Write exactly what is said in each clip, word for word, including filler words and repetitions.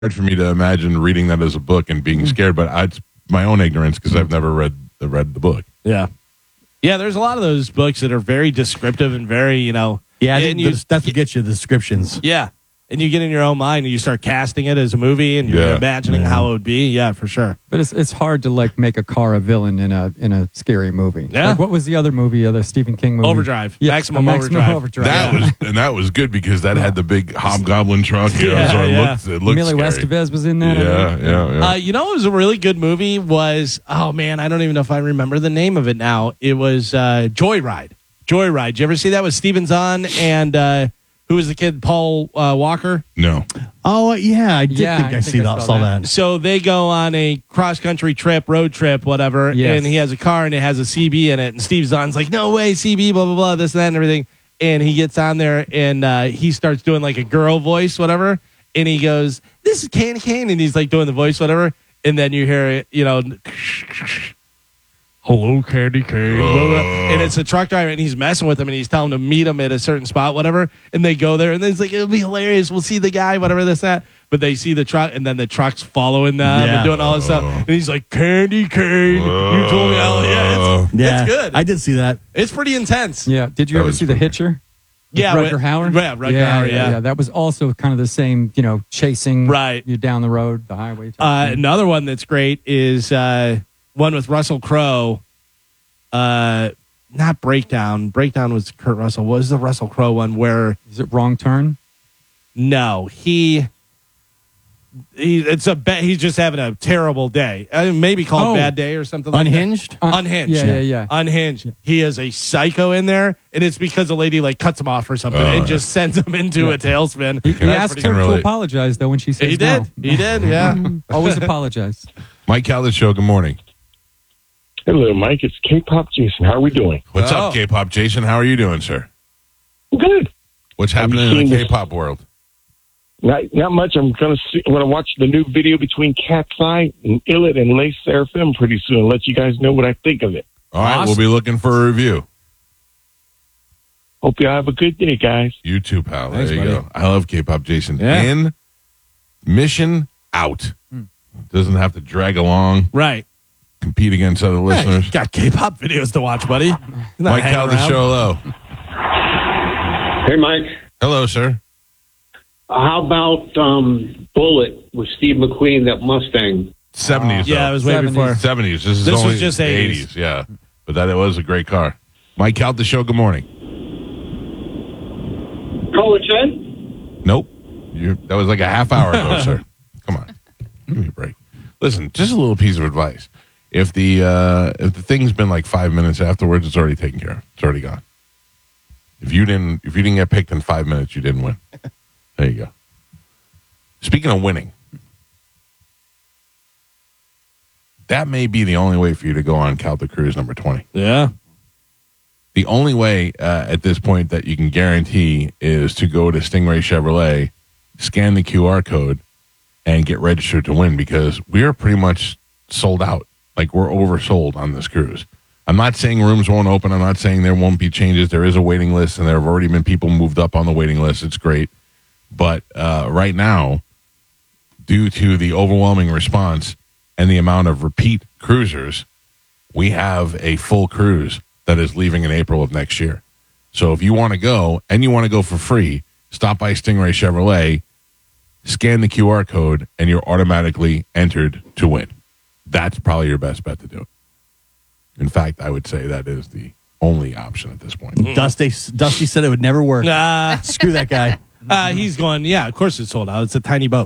hard for me to imagine reading that as a book and being scared, but I, it's my own ignorance because I've never read the read the book. Yeah. Yeah, there's a lot of those books that are very descriptive and very, you know. Yeah, and you, that's what gets you the descriptions. Yeah. And you get in your own mind and you start casting it as a movie and you're Yeah. imagining Yeah. how it would be. Yeah, for sure. But it's it's hard to like make a car a villain in a in a scary movie. Yeah. Like, what was the other movie? Other Stephen King movie? Overdrive. Yeah, Maximum Maximum Overdrive. Overdrive. That was and that was good because that had the big hobgoblin truck. You know, Yeah, so it yeah. looked it looked Emilio scary. Estevez was in that. I Yeah, think. yeah, yeah. Uh, you know what was a really good movie was, oh man, I don't even know if I remember the name of it now. It was uh, Joyride. Joyride. Did you ever see that with Steven Zahn and uh, who was the kid? Paul uh, Walker? no. Oh, yeah, I did Yeah, think I I, think see I that, saw saw that. that. So they go on a cross-country trip, road trip, whatever, Yes. and he has a car and it has a C B in it, and Steve Zahn's like, no way, C B, blah, blah, blah, this and that and everything. And he gets on there and uh, he starts doing like a girl voice, whatever, and he goes, this is Candy Cane, and he's like doing the voice, whatever, and then you hear it, you know, hello, Candy Cane, blah, blah. And it's a truck driver, and he's messing with him, and he's telling him to meet him at a certain spot, whatever, and they go there, and then it's like, it'll be hilarious, we'll see the guy, whatever, this, that. But they see the truck, and then the truck's following them Yeah. and doing all this stuff. And he's like, Candy Cane. You told me how. Yeah, it's, Yeah, it's good. I did see that. It's pretty intense. Yeah. Did you That ever was see The funny. Hitcher? With Yeah, Rutger with- Hauer. yeah, Rutger yeah, Hauer, yeah. That was also kind of the same. You know, chasing Right. you down the road, the highway. type Uh, thing. another one that's great is uh, one with Russell Crowe. Uh, not Breakdown. Breakdown was Kurt Russell. What was the Russell Crowe one where, Is it Wrong Turn? no, he... He, it's a ba- he's just having a terrible day. Uh, maybe called Oh. Bad Day or something like Unhinged? that. Unhinged. Yeah, yeah, yeah. Unhinged. He is a psycho in there, and it's because a lady like cuts him off or something Oh, and yeah. just sends him into a tailspin. He, he That's asked pretty her good. to relate. apologize though when she said He did. He did. Yeah. Always apologize. Mike Callis Show, good morning. Hello, Mike. It's K-Pop Jason. How are we doing? What's Oh. up, K-pop Jason? How are you doing, sir? Good. What's Have you happening in seen the this- K-pop world? Not not much. I'm gonna see. I'm gonna watch the new video between Cat's Eye and Illit and Lace Seraphim pretty soon. Let you guys know what I think of it. All right, Awesome. we'll be looking for a review. Hope you have a good day, guys. You too, pal. Thanks, there you buddy. go. I love K-pop Jason. Yeah. In, mission out. Doesn't have to drag along, Right. compete against other Hey, listeners. you got K-pop videos to watch, buddy. You're not Mike hanging Callis around. Show, hello. Hey, Mike. Hello, sir. How about um, Bullet with Steve McQueen, that Mustang? seventies, Yeah, it though. was way seventies. before. seventies. This is This was only just eighties. eighties, yeah. But that it was a great car. Mike Callis Show, good morning. Call it Chen? Nope. You, that was like a half hour ago, sir. Come on. Give me a break. Listen, just a little piece of advice. If the uh, if the thing's been like five minutes afterwards, it's already taken care of. It's already gone. If you didn't if you didn't get picked in five minutes, you didn't win. There you go. Speaking of winning, that may be the only way for you to go on Calta Cruise number twenty. Yeah. The only way uh, at this point that you can guarantee is to go to Stingray Chevrolet, scan the Q R code, and get registered to win because we are pretty much sold out. Like we're oversold on this cruise. I'm not saying rooms won't open. I'm not saying there won't be changes. There is a waiting list, and there have already been people moved up on the waiting list. It's great. But uh, right now, due to the overwhelming response and the amount of repeat cruisers, we have a full cruise that is leaving in April of next year. So if you want to go and you want to go for free, stop by Stingray Chevrolet, scan the Q R code, and you're automatically entered to win. That's probably your best bet to do it. In fact, I would say that is the only option at this point. Dusty, Dusty said it would never work. Nah. Screw that guy. Uh, he's going, yeah, of course it's sold out. It's a tiny boat.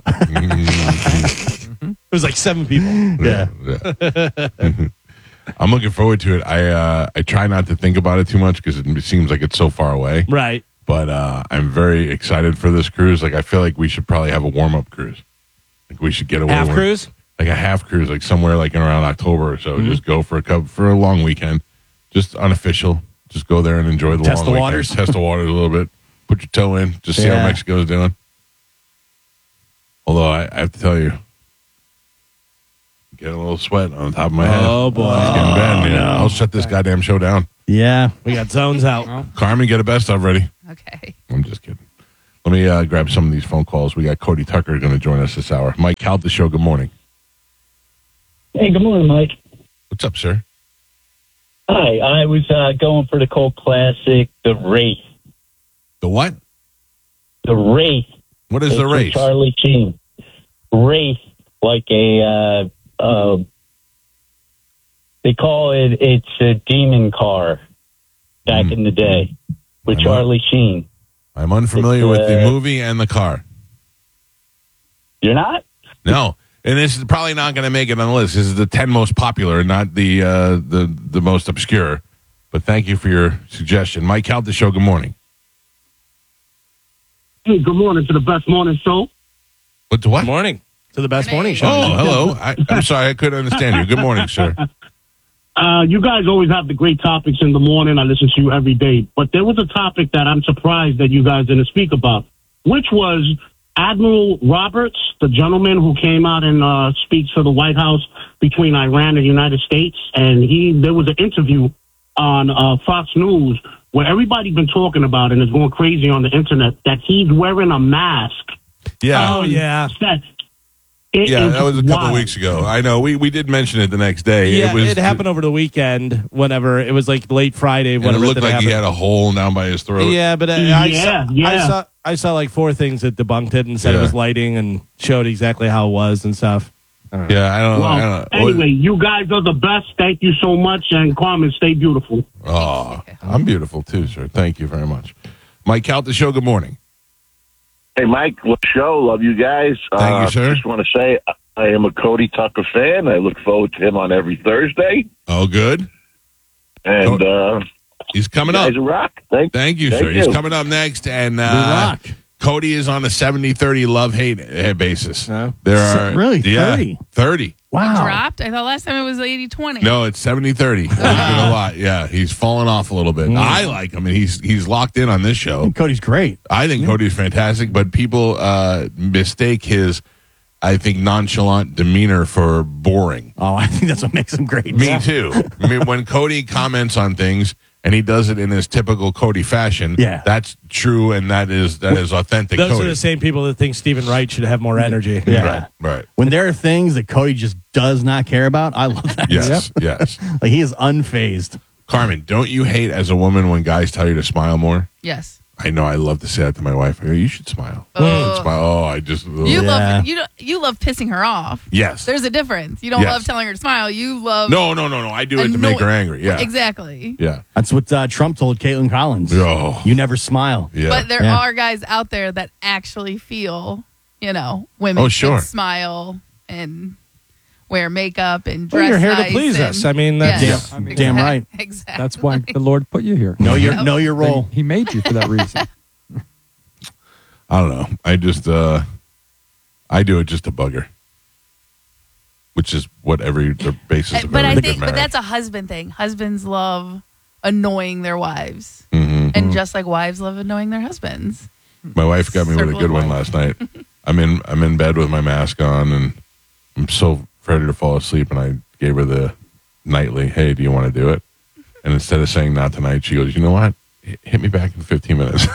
It was like seven people. Yeah. Yeah. I'm looking forward to it. I uh, I try not to think about it too much because it seems like it's so far away. Right. But uh, I'm very excited for this cruise. Like I feel like we should probably have a warm up cruise. Like we should get away Half with- cruise? like a half cruise, like somewhere like in around October or so. Mm-hmm. Just go for a couple, for a long weekend, just unofficial. Just go there and enjoy the Test long the weekend. waters. Test the waters a little bit. Put your toe in. Just see Yeah. how Mexico's doing. Although I, I have to tell you, getting a little sweat on the top of my head. Oh, boy. It's getting bad. Yeah. I'll shut this goddamn show down. Yeah. We got zones out. Carmen, get a best of ready. Okay. I'm just kidding. Let me uh, grab some of these phone calls. We got Cody Tucker going to join us this hour. Mike, Cal the show. Good morning. Hey, good morning, Mike. What's up, sir? Hi, I was uh, going for the cult classic, The Wraith. The what? The Wraith. What is It's the with race? Charlie Sheen. Wraith, like a, uh, uh, they call it, it's a demon car back Mm. in the day with I'm Charlie Sheen. I'm unfamiliar It's, with the uh, movie and the car. You're not? No. And this is probably not going to make it on the list. This is the ten most popular, not the uh, the the most obscure. But thank you for your suggestion. Mike, Cal the show. Good morning. Hey, good morning to the best morning show. What? What? Good morning to the best morning show. Oh, hello. I, I'm sorry, I couldn't understand you. Good morning, sir. Uh, you guys always have the great topics in the morning. I listen to you every day. But there was a topic that I'm surprised that you guys didn't speak about, which was Admiral Roberts, the gentleman who came out and uh, speaks to the White House between Iran and the United States. And he there was an interview on uh, Fox News where everybody's been talking about and is going crazy on the internet that he's wearing a mask. Yeah. Oh, yeah. That, it Yeah, is that was a couple wild. weeks ago. I know. We we did mention it the next day. Yeah, it, was, it happened over the weekend. Whenever it was like late Friday, And it whatever. looked that like he happened. had a hole down by his throat. Yeah, but uh, I, Yeah, saw, I yeah. saw I saw like four things that debunked it and said Yeah. it was lighting and showed exactly how it was and stuff. I don't know. Yeah, I don't know. I Well, don't know. anyway, you guys are the best. Thank you so much. And Carmen, stay beautiful. Oh, I'm beautiful too, sir. Thank you very much. Mike, Cal the show. Good morning. Hey, Mike, love the show. Love you guys. Thank you, Uh, sir. Just want to say I am a Cody Tucker fan. I look forward to him on every Thursday. Oh, good. And uh, He's coming you up. guys rock. Thank, Thank you, thank sir. you. He's coming up next, and We uh, rock. Cody is on a seventy thirty love-hate uh, basis. No? There So- are really? yeah, thirty? thirty. Wow. Dropped. I thought last time it was eighty twenty. No, it's seventy thirty. He's been a lot. Yeah, he's fallen off a little bit. I like him, and he's he's locked in on this show. Cody's great. I think Cody's fantastic, but people uh, mistake his, I think, nonchalant demeanor for boring. Oh, I think that's what makes him great. Me too. I mean, when Cody comments on things and he does it in his typical Cody fashion, Yeah. that's true, and that is that is authentic Those Cody. are the same people that think Stephen Wright should have more energy. Yeah. Right, right. When there are things that Cody just does not care about, I love that. Yes, yes. Like he is unfazed. Carmen, don't you hate as a woman when guys tell you to smile more? Yes. I know. I love to say that to my wife. I go, you should smile. You Oh. should smile. Oh, I just. You Yeah. love you. Don't, you love pissing her off. Yes. There's a difference. You don't Yes. love telling her to smile. You love No, no, no, no. I do it to make annoy- her angry. Yeah. Exactly. Yeah. That's what uh, Trump told Caitlin Collins. Oh. You never smile. Yeah. But there Yeah. are guys out there that actually feel, you know, women Oh, sure. should smile and wear makeup and Well, dress you're here to nice please and- us. I mean, that's Yes. Damn, damn right. Exactly. That's why the Lord put you here. Know your know your role. He made you for that reason. I don't know. I just, uh, I do it just to bug her, which is what every the basis of But every I good think, but marriage. that's a husband thing. Husbands love annoying their wives, Mhm. and just like wives love annoying their husbands. My wife got me with a Circle good of one life. last night. I'm in I'm in bed with my mask on, and I'm so ready to fall asleep. And I gave her the nightly, "Hey, do you want to do it?" And instead of saying not tonight, she goes, "You know what? H- Hit me back in fifteen minutes."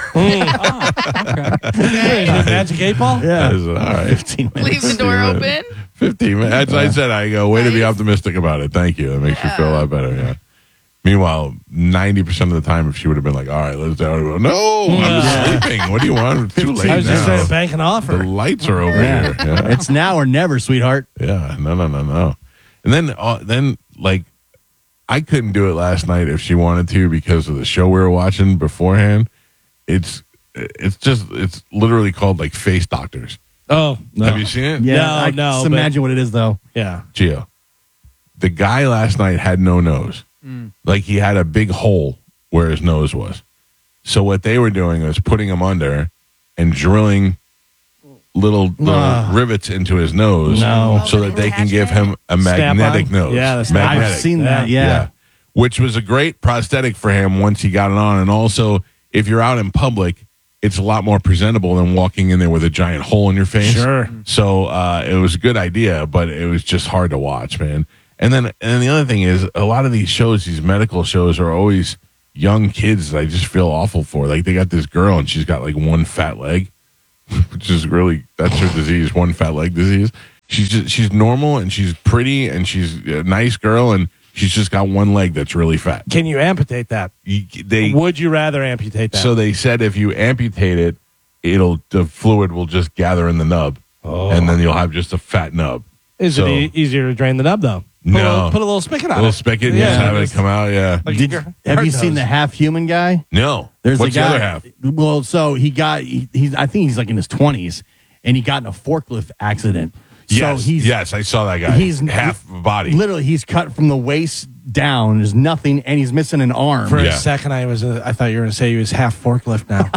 Hey, Magic Eight Ball? Yeah. I said, all right. Fifteen minutes. Leave the door Yeah. open. fifteen minutes. As I said, I go, way to be Nice. optimistic about it. Thank you. That makes you Yeah. feel a lot better. Yeah. Meanwhile, ninety percent of the time, if she would have been like, all right, let's do it. No, I'm sleeping. What do you want? Too late I was just now. saying, bank an The offer. lights are over Yeah. here. Yeah. It's now or never, sweetheart. Yeah, no, no, no, no. And then, uh, then like, I couldn't do it last night if she wanted to because of the show we were watching beforehand. It's, it's just, it's literally called like Face Doctors. Oh, no. Have you seen it? Yeah, No, I no, just but- imagine what it is though. Yeah. Gio, the guy last night had no nose. Like he had a big hole where his nose was. So what they were doing was putting him under and drilling little, little Ah. rivets into his nose No. so that they can give him a magnetic Snap-on? nose. Yeah, the snap-on. magnetic. I've seen that. Yeah. Which was a great prosthetic for him once he got it on. And also, if you're out in public, it's a lot more presentable than walking in there with a giant hole in your face. Sure. So uh, it was a good idea, but it was just hard to watch, man. And then, and then the other thing is, a lot of these shows, these medical shows, are always young kids that I just feel awful for. Like they got this girl and she's got like one fat leg. which is really, that's her disease, one fat leg disease. She's just, she's normal and she's pretty and she's a nice girl and she's just got one leg that's really fat. Can you amputate that? You, they Would you rather amputate that? So they said if you amputate it, it'll the fluid will just gather in the nub, and then you'll have just a fat nub. Is so, it e- easier to drain the nub though? Put No. a little, put a little spigot A on little it. spigot, and Yeah, just have it just- come out. Yeah. Like Did, your have heart you seen knows. the half human guy? No. There's What's the, guy, the other half? Well, so he got he, he's I think he's like in his twenties, and he got in a forklift accident. Yes. So he's yes, I saw that guy. he's half body. Literally, he's cut from the waist down. There's nothing, and he's missing an arm. For Yeah. a second, I was uh, I thought you were going to say he was half forklift now.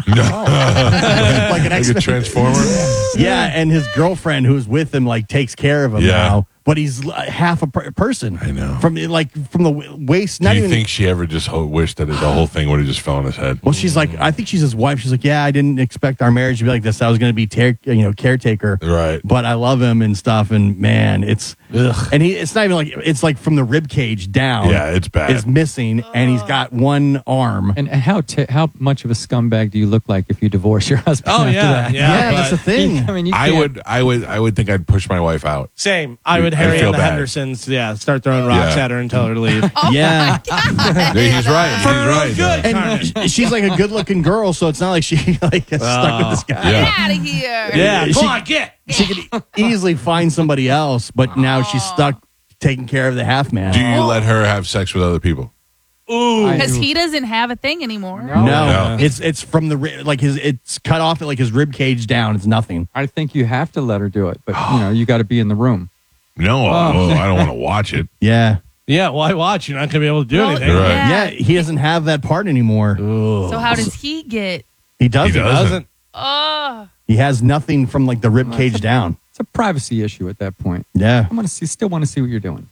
like an Like a X-Men. transformer. Yeah, and his girlfriend who's with him like takes care of him Yeah. now. But he's l- half a per- person. I know. From like from the w- waist. Do Not you even. think she ever just ho- wished that the whole thing would have just fell on his head? Well, she's like, I think she's his wife. She's like, yeah, I didn't expect our marriage to be like this. I was going to be, tar- you know, caretaker. Right. But I love him and stuff. And man, it's and he. It's not even like it's like from the rib cage down. Yeah, it's bad. Is missing, and he's got one arm. And how t- how much of a scumbag do you look like if you divorce your husband? Oh, after yeah, that? yeah. Yeah, but- that's the thing. I mean, you I can't- would, I would, I would think I'd push my wife out. Same. I would I Harry feel and the bad. Hendersons. Yeah, start throwing rocks Yeah. at her and tell her to leave. yeah. Yeah, he's right. He's right. good. And sh- she's like a good-looking girl, so it's not like she like gets stuck with this guy. Yeah. Get out of here. Yeah, She- come on, get. She could e- easily find somebody else, but now she's stuck taking care of the half man. Do you let her have sex with other people? Ooh. I- Because he doesn't have a thing anymore. No. No, No. it's it's from the ri- like his it's cut off at like his rib cage down. It's nothing. I think you have to let her do it, but you know you got to be in the room. No, oh, I don't want to watch it. Yeah, Yeah, why watch? You're not going to be able to do Well, anything. Right. yeah. He doesn't have that part anymore. So how does he get? He doesn't. He He, doesn't. Oh, has nothing from like the rib cage down. It's a privacy issue at that point. Yeah. I want to see, still want to see what you're doing.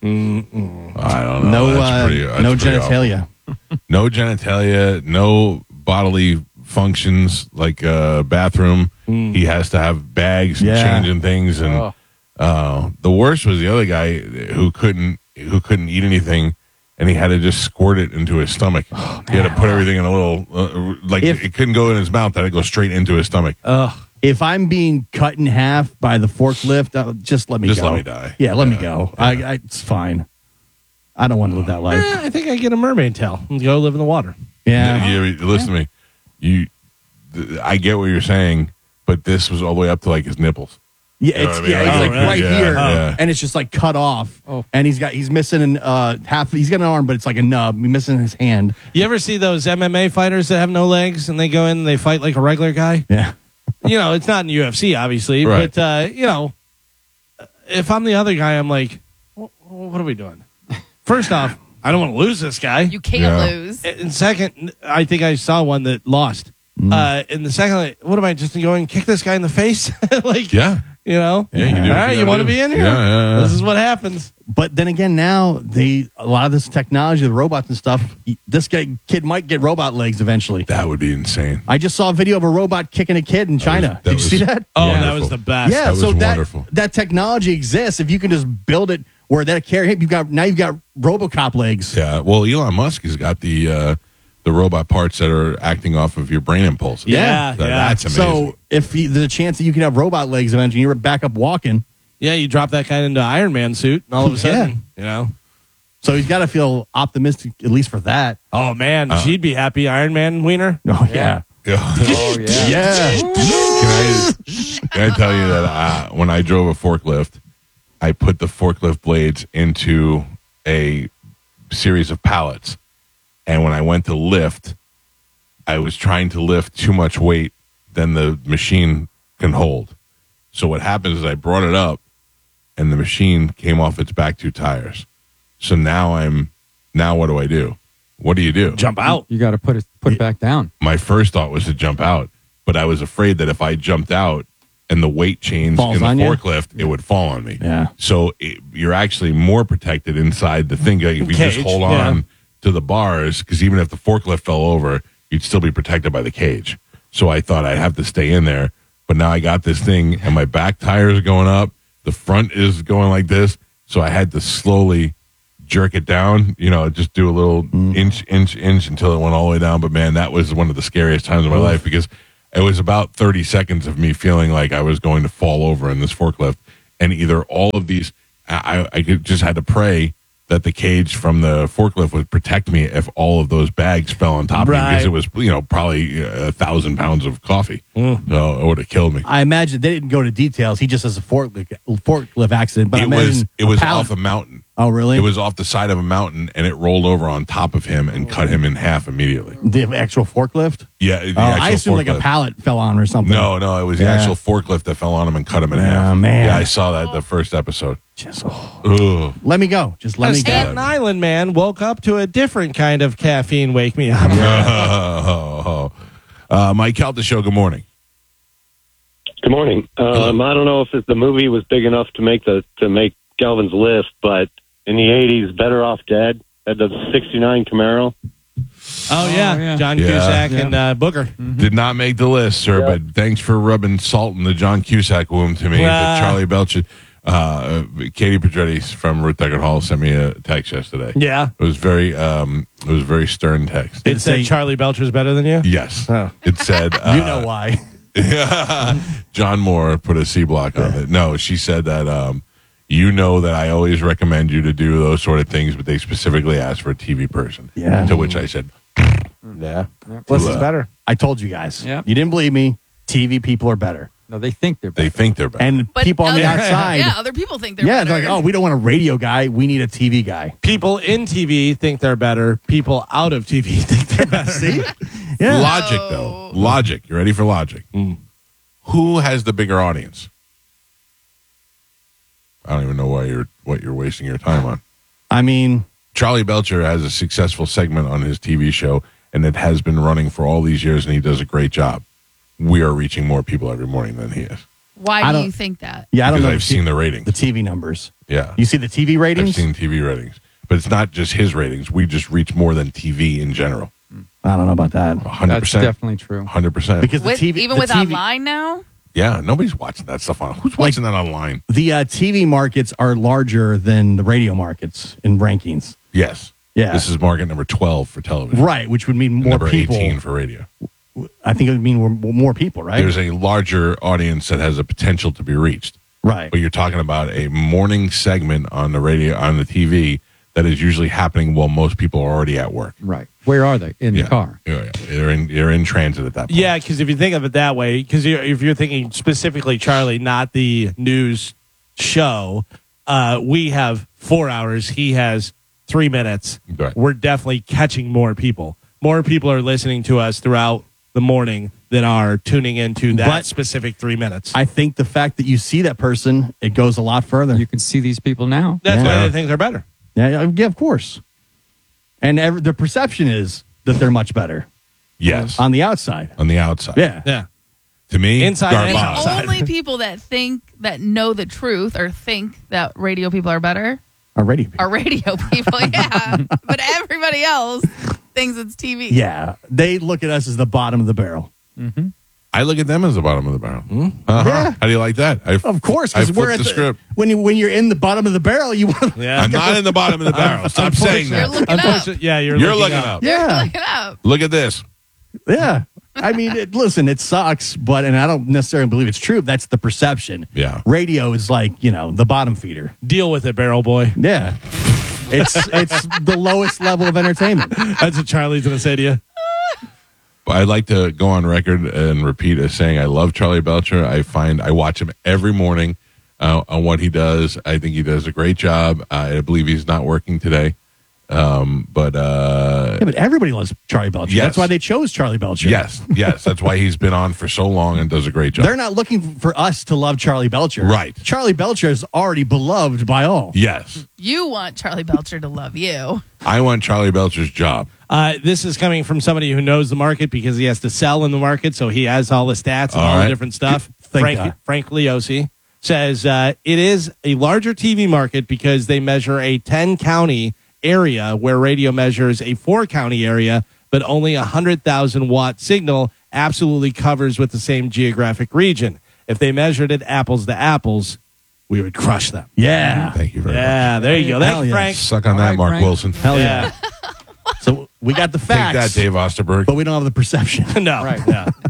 I don't know. No, That's uh, pretty- that's no pretty awful. genitalia. No genitalia, no bodily functions like uh, bathroom. He has to have bags and Yeah. changing things, and Oh. uh, the worst was the other guy who couldn't who couldn't eat anything, and he had to just squirt it into his stomach. he had to put everything in a little uh, like If- it couldn't go in his mouth; that had to go straight into his stomach. Ugh. If I'm being cut in half by the forklift, uh, just let me Just go. let me die. Yeah, let me Yeah. go. I, I, it's fine. I don't want to live that life. Eh, I think I get a mermaid tail and go live in the water. Yeah. You- you- listen to me. You, th- I get what you're saying, but this was all the way up to like his nipples. Yeah, You know it's, what I mean? yeah, it's Oh, like really? right Yeah, here, yeah. and it's just like cut off. Oh. And he's got he's missing an uh half. He's got an arm, but it's like a nub. He's missing his hand. You ever see those M M A fighters that have no legs and they go in and they fight like a regular guy? Yeah, You know, it's not in U F C, obviously, Right. but, uh, you know, if I'm the other guy, I'm like, "Wh- what are we doing? First off, I don't want to lose this guy. you can't Yeah. lose. And second, I think I saw one that lost. Mm. Uh, and the second, like, what am I just going to kick this guy in the face? like, Yeah, you know? yeah. You can do All what right, you gotta want to do. be in here? Yeah, yeah, yeah. This is what happens. but then again, now they a lot of this technology, the robots and stuff. he- This guy kid might get robot legs eventually. That would be insane. I just saw a video of a robot kicking a kid in China. that Did was- you see that? Oh, Wonderful. that was the best. Yeah, that was so that wonderful. that technology exists. If you can just build it where that carry him, you've got now you've got RoboCop legs. Yeah. Well, Elon Musk has got the uh, the robot parts that are acting off of your brain impulses. Yeah, That- yeah. That's amazing. So if you, there's a chance that you can have robot legs eventually, you're back up walking. Yeah, you drop that guy into Iron Man suit, and all of a sudden, Yeah. you know. So he's got to feel optimistic at least for that. Oh man, Uh. she'd be happy. Iron Man wiener. Oh yeah, Yeah. Oh yeah. yeah. Can I, can I tell you that uh, when I drove a forklift, I put the forklift blades into a series of pallets. And when I went to lift, I was trying to lift too much weight than the machine can hold. So what happens is I brought it up and the machine came off its back two tires. So now I'm, now what do I do? What do you do? Jump out. You got to put it put it back down. My first thought was to jump out, but I was afraid that if I jumped out and the weight changed Falls in the on you? forklift, it would fall on me. Yeah. So it, you're actually more protected inside the thing. Like if you Cage, just hold yeah. on to the bars, because even if the forklift fell over, you'd still be protected by the cage. So I thought I'd have to stay in there. But now I got this thing, and my back tires are going up. The front is going like this. So I had to slowly jerk it down, you know, just do a little Mm. inch, inch, inch until it went all the way down. But man, that was one of the scariest times of my life because it was about thirty seconds of me feeling like I was going to fall over in this forklift, and either all of these, I, I just had to pray that the cage from the forklift would protect me if all of those bags fell on top of me, Right. because it was, you know, probably a thousand pounds of coffee. Mm. So it would have killed me. I imagine they didn't go to details. He just has a forklift, forklift accident. But I it was imagine it was pallet- off a mountain. Oh, really? It was off the side of a mountain, and it rolled over on top of him and cut him in half immediately. The actual forklift? Yeah, the Oh, actual I assume like a forklift. pallet fell on or something. No, no, it was the Yeah. actual forklift that fell on him and cut him in Oh, half. man. Yeah, I saw that the first episode. Just, Ugh. let me go. Just let A me go. Staten Island man woke up to a different kind of caffeine wake me up. uh, Mike Calta Show, good morning. Good morning. Um, I don't know if it, the movie was big enough to make the to make Galvin's list, but in the eighties, Better Off Dead had the sixty-nine Camaro. Oh, yeah. yeah. John Yeah. Cusack Yeah. and uh, Booker. Did not make the list, sir, Yeah. but thanks for rubbing salt in the John Cusack wound to me. Ah. That Charlie Belcher, uh, Katie Pedretti from Ruth Deckard Hall sent me a text yesterday. Yeah. It was very, um, it was a very stern text. It said Charlie Belcher's better than you? Yes, Oh. it said. Uh, You know why. John Moore put a C block on it. No, she said that um, you know that I always recommend you to do those sort of things, but they specifically asked for a T V person. Yeah. To which I said, Yeah. Less is Uh, better. I told you guys. Yeah. You didn't believe me. T V people are better. No, they think they're they better. think they're better. And But people on the other- outside. Yeah, other people think they're yeah, better. they're like, oh, we don't want a radio guy. We need a T V guy. People in T V think they're better. People out of T V think they're better. See? Yeah. Logic, though. Logic. You ready for logic? Who has the bigger audience? I don't even know why you're what you're wasting your time on. I mean, Charlie Belcher has a successful segment on his T V show, and it has been running for all these years, and he does a great job. We are reaching more people every morning than he is. Why I do don't- you think that? yeah, I don't Because know. I've seen the ratings. the T V numbers. Yeah. You see the T V ratings? I've seen T V ratings. But it's not just his ratings. We just reach more than T V in general. I don't know about that. one hundred That's percent. definitely true. one hundred percent. Because the With, T V, even the with T V online now? Yeah, nobody's watching that stuff on. Who's watching that online? the uh, T V markets are larger than the radio markets in rankings. Yes. Yeah. This is market number twelve for television. Right, which would mean more number people. eighteen for radio. I think it would mean more, more people, right? There's a larger audience that has a potential to be reached. right. But you're talking about a morning segment on the radio, on the T V, that is usually happening while most people are already at work. Right. Where are they? In Yeah. the car. Yeah, yeah. You're in, you're in transit at that point. Yeah, because if you think of it that way, because if you're thinking specifically Charlie, not the news show, uh, we have four hours. He has three minutes. Right. We're definitely catching more people. More people are listening to us throughout the morning than are tuning into that But- specific three minutes. I think the fact that you see that person, it goes a lot further. You can see these people now. That's Yeah. why they think they're better. yeah, yeah, of course. And every, the perception is that they're much better Yes. on the outside. On the outside. Yeah. Yeah. To me, Inside and garbage. outside. Only people that think that know the truth or think that radio people are better Already. are radio people. Yeah, but everybody else thinks it's T V. Yeah. They look at us as the bottom of the barrel. I look at them as the bottom of the barrel. Uh-huh. Yeah. How do you like that? I, Of course, I because we're flipped at the script. when you when you're in the bottom of the barrel, you want. Yeah. I'm not in the bottom of the barrel. Stop saying You're that. looking up. Unfortunately, yeah, you're, You're looking, looking up. up. You're Yeah. looking up. Look at this. Yeah. I mean, it, listen, it sucks, but and I don't necessarily believe it's true. That's the perception. Yeah. Radio is like, you know, the bottom feeder. Deal with it, barrel boy. Yeah. It's it's the lowest level of entertainment. That's what Charlie's going to say to you. I'd like to go on record and repeat as saying I love Charlie Belcher. I find I watch him every morning uh, on what he does. I think he does a great job. I believe he's not working today. Um, but uh, Yeah, but everybody loves Charlie Belcher. Yes. That's why they chose Charlie Belcher. yes, yes, that's why he's been on for so long and does a great job. They're not looking for us to love Charlie Belcher. Right. Charlie Belcher is already beloved by all. Yes, You want Charlie Belcher to love you. I want Charlie Belcher's job. Uh, this is coming from somebody who knows the market because he has to sell in the market, so he has all the stats and All all right. the different stuff. Thank Frank, God. Frank Leosi says uh, it is a larger T V market because they measure a ten-county area where radio measures a four-county area, but only a one hundred thousand watt signal absolutely covers with the same geographic region. If they measured it apples to apples, we would crush them. Yeah. Thank you very Yeah, there you go. Hell Thank you, yeah. Frank. much. Suck on All that, right, Mark Frank. Wilson. Hell yeah. So we got the Take facts. that, Dave Osterberg. But we don't have the perception. no. Right. Yeah.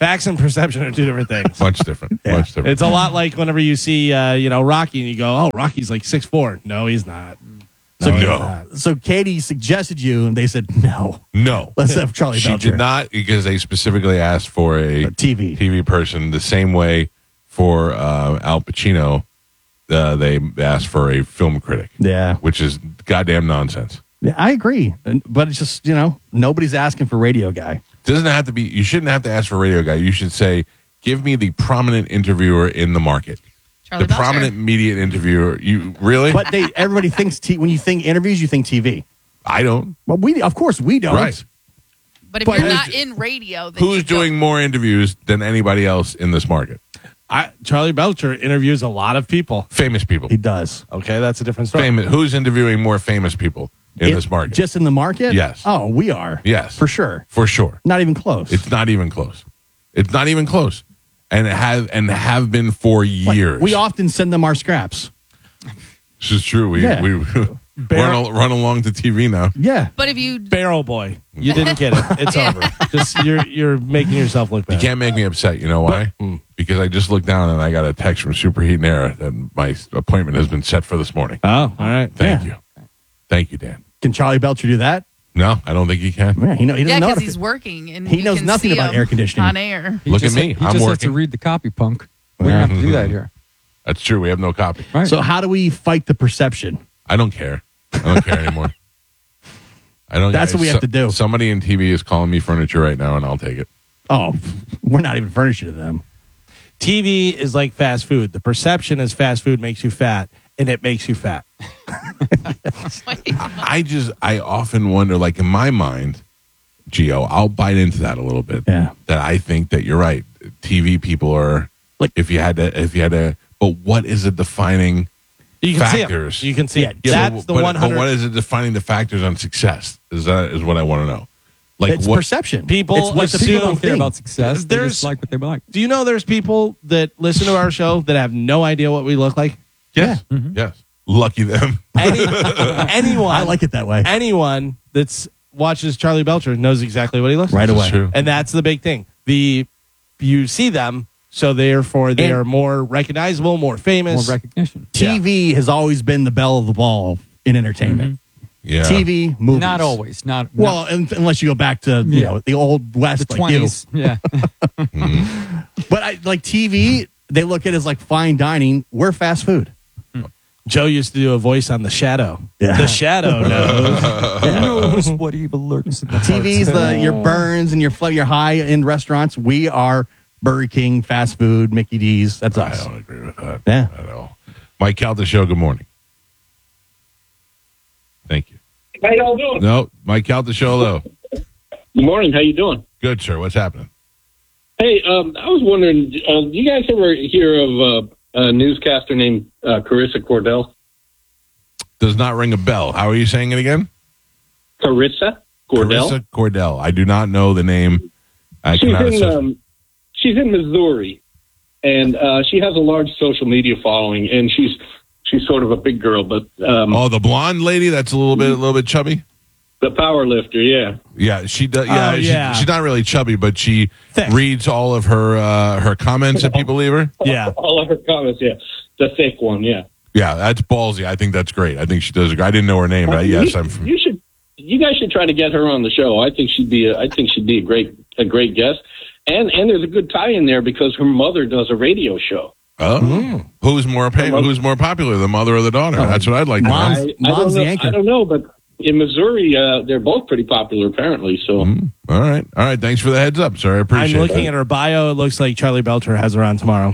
Facts and perception are two different things. Much different. Yeah. Much different. It's a lot like whenever you see, uh, you know, Rocky and you go, oh, Rocky's like six foot four. No, he's not. So, No. he's not. so Katie suggested you, and they said no. No. Let's have Charlie She Belcher. did not, because they specifically asked for a, A T V. T V person the same way for uh, Al Pacino. Uh, they asked for a film critic, Yeah. which is goddamn nonsense. Yeah, I agree. And- But it's just, you know, nobody's asking for radio guy. Doesn't have to be. You shouldn't have to ask for a radio guy. You should say, "Give me the prominent interviewer in the market, Charlie the Belcher. prominent media interviewer." You really? But they everybody thinks t- when you think interviews, you think T V. I don't. Well, we of course we don't. Right. But if But you're who's- not in radio, then Who's you don't- doing more interviews than anybody else in this market? I, Charlie Belcher interviews a lot of people. Famous people. He does. Okay, that's a different story. Famous. Who's interviewing more famous people in It- this market? Just in the market? Yes. Oh, we are. Yes. For sure. For sure. Not even close. It's not even close. It's not even close, and it has and have been for Like, years. we often send them our scraps. This is true. We Yeah. we run, al- run along to T V now. Yeah. But if you Barrel Boy. You didn't get it. It's over. Just you're you're making yourself look You bad. can't make me upset. You know why? Because I just looked down and I got a text from Superheat and Air that my appointment has been set for this morning. Oh, all right. Thank Yeah. you. Thank you, Dan. Can Charlie Belcher do that? No, I don't think he can. Yeah, he, know, he doesn't yeah, know. because how to he's fit- working and He you knows can nothing see about him air conditioning. on air. He Look just at me. He I'm just has to working. read the copy, punk. We don't have to do that here. That's true. We have no copy. Right. So how do we fight the perception? I don't care. I don't care anymore. I don't. That's what we have to do. Somebody in T V is calling me furniture right now, and I'll take it. Oh, we're not even furniture to them. T V is like fast food. The perception is fast food makes you fat, and it makes you fat. I just, I often wonder, like in my mind, Gio, I'll bite into that a little bit. Yeah. That I think that you're right. T V people are Like- if you had to, if you had to, but what is it defining You can factors? see 'em. You can see Yeah, it. Yeah, That's but, the but- one but hundred what is it defining the factors on success? Is that is what I want to know. Like It's what? perception. People it's what the assume- people People don't care think. about success. They There's- just like what they like. Do you know there's people that listen to our show that have no idea what we look like? Yes, Mm-hmm. yes. Lucky them. Any, anyone, I like it that way. anyone that's watches Charlie Belcher knows exactly what he looks Right like. away. True. And that's the big thing. The you see them, so therefore they And- are more recognizable, more More famous. recognition. T V has always been the bell of the ball in entertainment. Yeah. T V, movies. Not always. Not Well, un- unless you go back to you Yeah. know the old west, the like you. twenties. Yeah. But I, like T V, they look at it as like fine dining. We're fast food. Joe used to do a voice on The Shadow. Yeah. The Shadow knows. Who knows what evil lurks in the T V's hearts the of your men. Burns and your fl- your high end restaurants. We are Burger King, fast food, Mickey D's. That's I us. don't agree with that Yeah. at all. Mike Calta Show, good morning. Thank you. How y'all doing? No, Mike Calta Show, hello. Good morning. How you doing? Good, sir. What's happening? Hey, um, I was wondering, uh, do you guys ever hear of uh, a newscaster named uh, Carissa Cordell? Does not ring a bell. How are you saying it again? Carissa Cordell. Carissa Cordell. I do not know the name. I she's cannot in associate- um, she's in Missouri, and uh, she has a large social media following, and she's she's sort of a big girl, but um, Oh, the blonde lady that's a little bit a little bit chubby? the power lifter, yeah. Yeah, she does. Yeah, Oh, she- yeah. she's not really chubby, but she Thick. reads all of her uh, her comments that people leave her. Yeah. All of her comments, yeah. The thick one, yeah. Yeah, that's ballsy. I think that's great. I think she does. a- I didn't know her name, but yes, you, I'm. From, you should. You guys should try to get her on the show. I think she'd be. A, I think she'd be a great a great guest. And and there's a good tie in there because her mother does a radio show. oh, who's more pa- who's more popular, the mother or the daughter? That's what I'd like to know. Mom's- I, I Mom's don't the know. anchor. I don't know, but in Missouri, uh, they're both pretty popular apparently. So Mm, all right, all right. Thanks for the heads up, sir. I I'm appreciate looking it. at her bio. It looks like Charlie Belcher has her on tomorrow.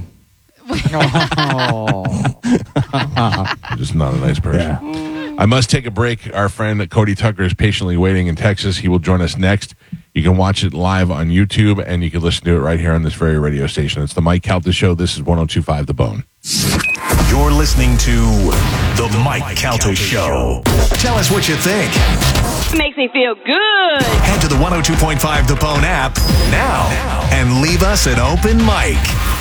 Just not a nice person. I must take a break. Our friend Cody Tucker is patiently waiting in Texas. He will join us next. You can watch it live on YouTube, and you can listen to it right here on this very radio station. It's the Mike Calta Show. This is one oh two point five The Bone. You're listening to The Mike Calta Show. Tell us what you think. Makes me feel good. Head to the one oh two point five The Bone app now and leave us an open mic.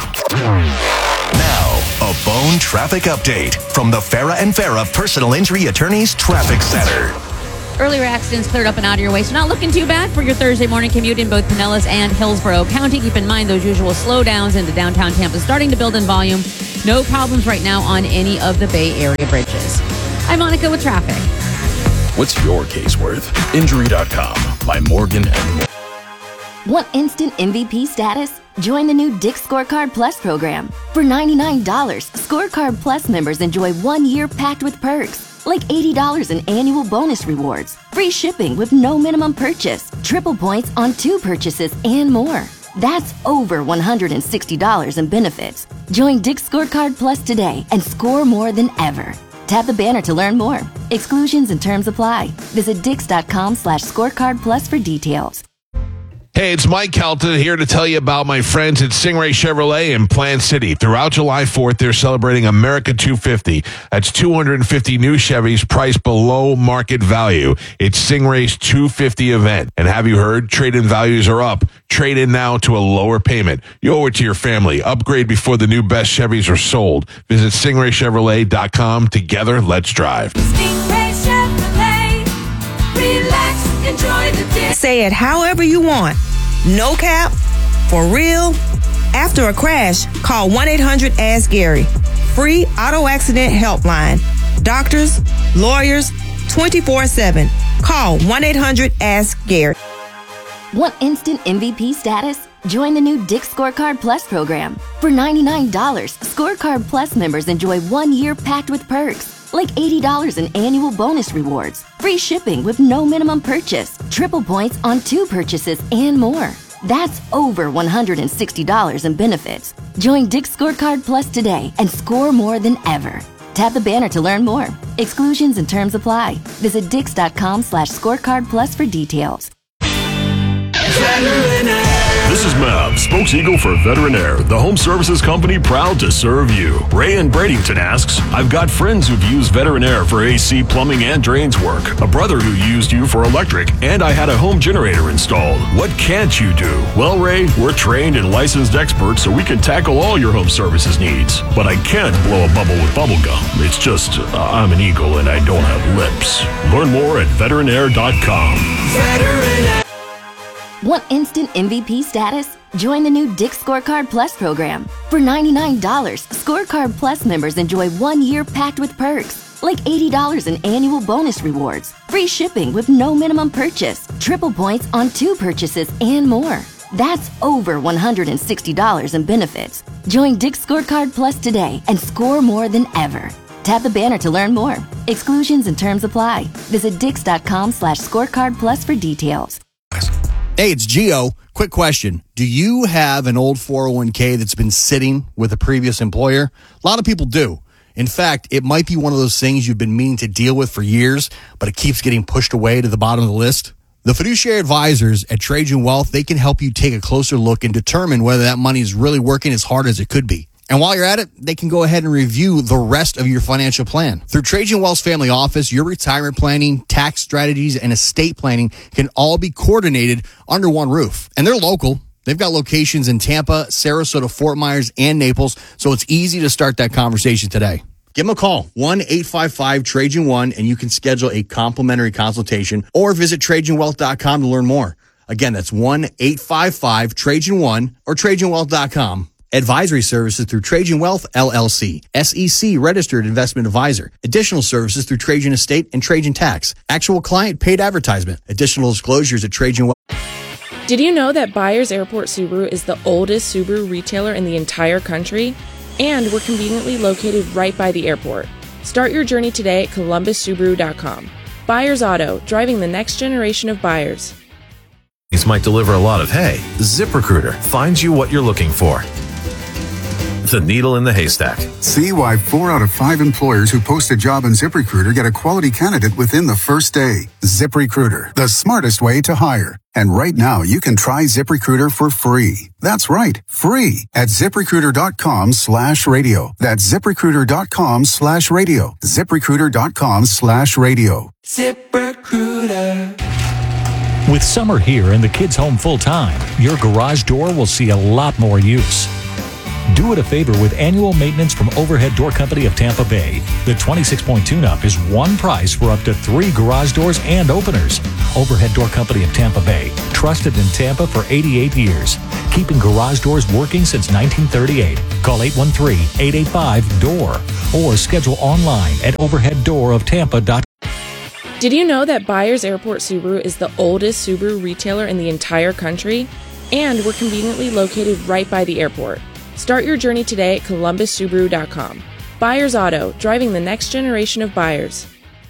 Now, a Bone traffic update from the Farah and Farah Personal Injury Attorneys Traffic Center. Earlier accidents cleared up and out of your way, so not looking too bad for your Thursday morning commute in both Pinellas and Hillsborough County. Keep in mind those usual slowdowns into downtown Tampa starting to build in volume. No problems right now on any of the Bay Area bridges. I'm Monica with traffic. What's your case worth? Injury dot com by Morgan and Morgan. Want instant M V P status? Join the new Dick Scorecard Plus program. For ninety-nine dollars, Scorecard Plus members enjoy one year packed with perks, like eighty dollars in annual bonus rewards, free shipping with no minimum purchase, triple points on two purchases, and more. That's over one hundred sixty dollars in benefits. Join Dick Scorecard Plus today and score more than ever. Tap the banner to learn more. Exclusions and terms apply. Visit dix.com slash scorecard plus for details. Hey, it's Mike Calta here to tell you about my friends at Stingray Chevrolet in Plant City. Throughout July fourth, they're celebrating America two fifty. That's two hundred fifty new Chevys priced below market value. It's Stingray's two fifty event. And have you heard? Trade-in values are up. Trade in now to a lower payment. You owe it to your family. Upgrade before the new best Chevys are sold. Visit stingray chevrolet dot com. Together, let's drive. Stingray Chevrolet. Relax, enjoy the day. Say it however you want. No cap, for real. After a crash, call one eight hundred ask Gary. Free auto accident helpline. Doctors, lawyers, twenty-four seven. Call one eight hundred ask Gary. Want instant M V P status? Join the new Dick Scorecard Plus program. For ninety-nine dollars, Scorecard Plus members enjoy one year packed with perks, like eighty dollars in annual bonus rewards, free shipping with no minimum purchase, triple points on two purchases, and more. That's over one hundred sixty dollars in benefits. Join Dick Scorecard Plus today and score more than ever. Tap the banner to learn more. Exclusions and terms apply. Visit dix.com slash scorecard plus for details. This is Mav, spokes-eagle for Veterinaire, the home services company proud to serve you. Ray in Bradenton asks, I've got friends who've used Veterinaire for A C, plumbing, and drains work. A brother who used you for electric, and I had a home generator installed. What can't you do? Well, Ray, we're trained and licensed experts, so we can tackle all your home services needs. But I can't blow a bubble with bubble gum. It's just, uh, I'm an eagle and I don't have lips. Learn more at veterinaire dot com. Veterinaire. Want instant M V P status? Join the new Dick Scorecard Plus program. For ninety-nine dollars, Scorecard Plus members enjoy one year packed with perks, like eighty dollars in annual bonus rewards, free shipping with no minimum purchase, triple points on two purchases, and more. That's over one hundred sixty dollars in benefits. Join Dick Scorecard Plus today and score more than ever. Tap the banner to learn more. Exclusions and terms apply. Visit dix.com slash scorecard plus for details. Hey, it's Gio. Quick question. Do you have an old four oh one k that's been sitting with a previous employer? A lot of people do. In fact, it might be one of those things you've been meaning to deal with for years, but it keeps getting pushed away to the bottom of the list. The fiduciary advisors at Trajan Wealth, they can help you take a closer look and determine whether that money is really working as hard as it could be. And while you're at it, they can go ahead and review the rest of your financial plan. Through Trajan Wealth's family office, your retirement planning, tax strategies, and estate planning can all be coordinated under one roof. And they're local. They've got locations in Tampa, Sarasota, Fort Myers, and Naples, so it's easy to start that conversation today. Give them a call, one eight five five Trajan one, and you can schedule a complimentary consultation or visit Trajan Wealth dot com to learn more. Again, that's one eight five five Trajan one or Trajan Wealth dot com. Advisory services through Trajan Wealth, L L C. S E C registered investment advisor. Additional services through Trajan Estate and Trajan Tax. Actual client paid advertisement. Additional disclosures at Trajan Wealth. Did you know that Byers Airport Subaru is the oldest Subaru retailer in the entire country? And we're conveniently located right by the airport. Start your journey today at columbus subaru dot com. Byers Auto, driving the next generation of buyers. These might deliver a lot of hay. ZipRecruiter finds you what you're looking for. The needle in the haystack. See why four out of five employers who post a job on ZipRecruiter get a quality candidate within the first day. ZipRecruiter, the smartest way to hire. And right now, you can try ZipRecruiter for free. That's right, free at ZipRecruiter.com slash radio. That's ZipRecruiter.com slash radio. ZipRecruiter.com slash radio. ZipRecruiter. With summer here and the kids home full time, your garage door will see a lot more use. Do it a favor with annual maintenance from Overhead Door Company of Tampa Bay. The twenty-six point tune-up is one price for up to three garage doors and openers. Overhead Door Company of Tampa Bay, trusted in Tampa for eighty-eight years. Keeping garage doors working since nineteen thirty-eight. Call eight one three, eight eight five, D O O R or schedule online at overhead door of tampa dot com. Did you know that Byers Airport Subaru is the oldest Subaru retailer in the entire country? And we're conveniently located right by the airport. Start your journey today at columbus subaru dot com. Byers Auto, driving the next generation of buyers.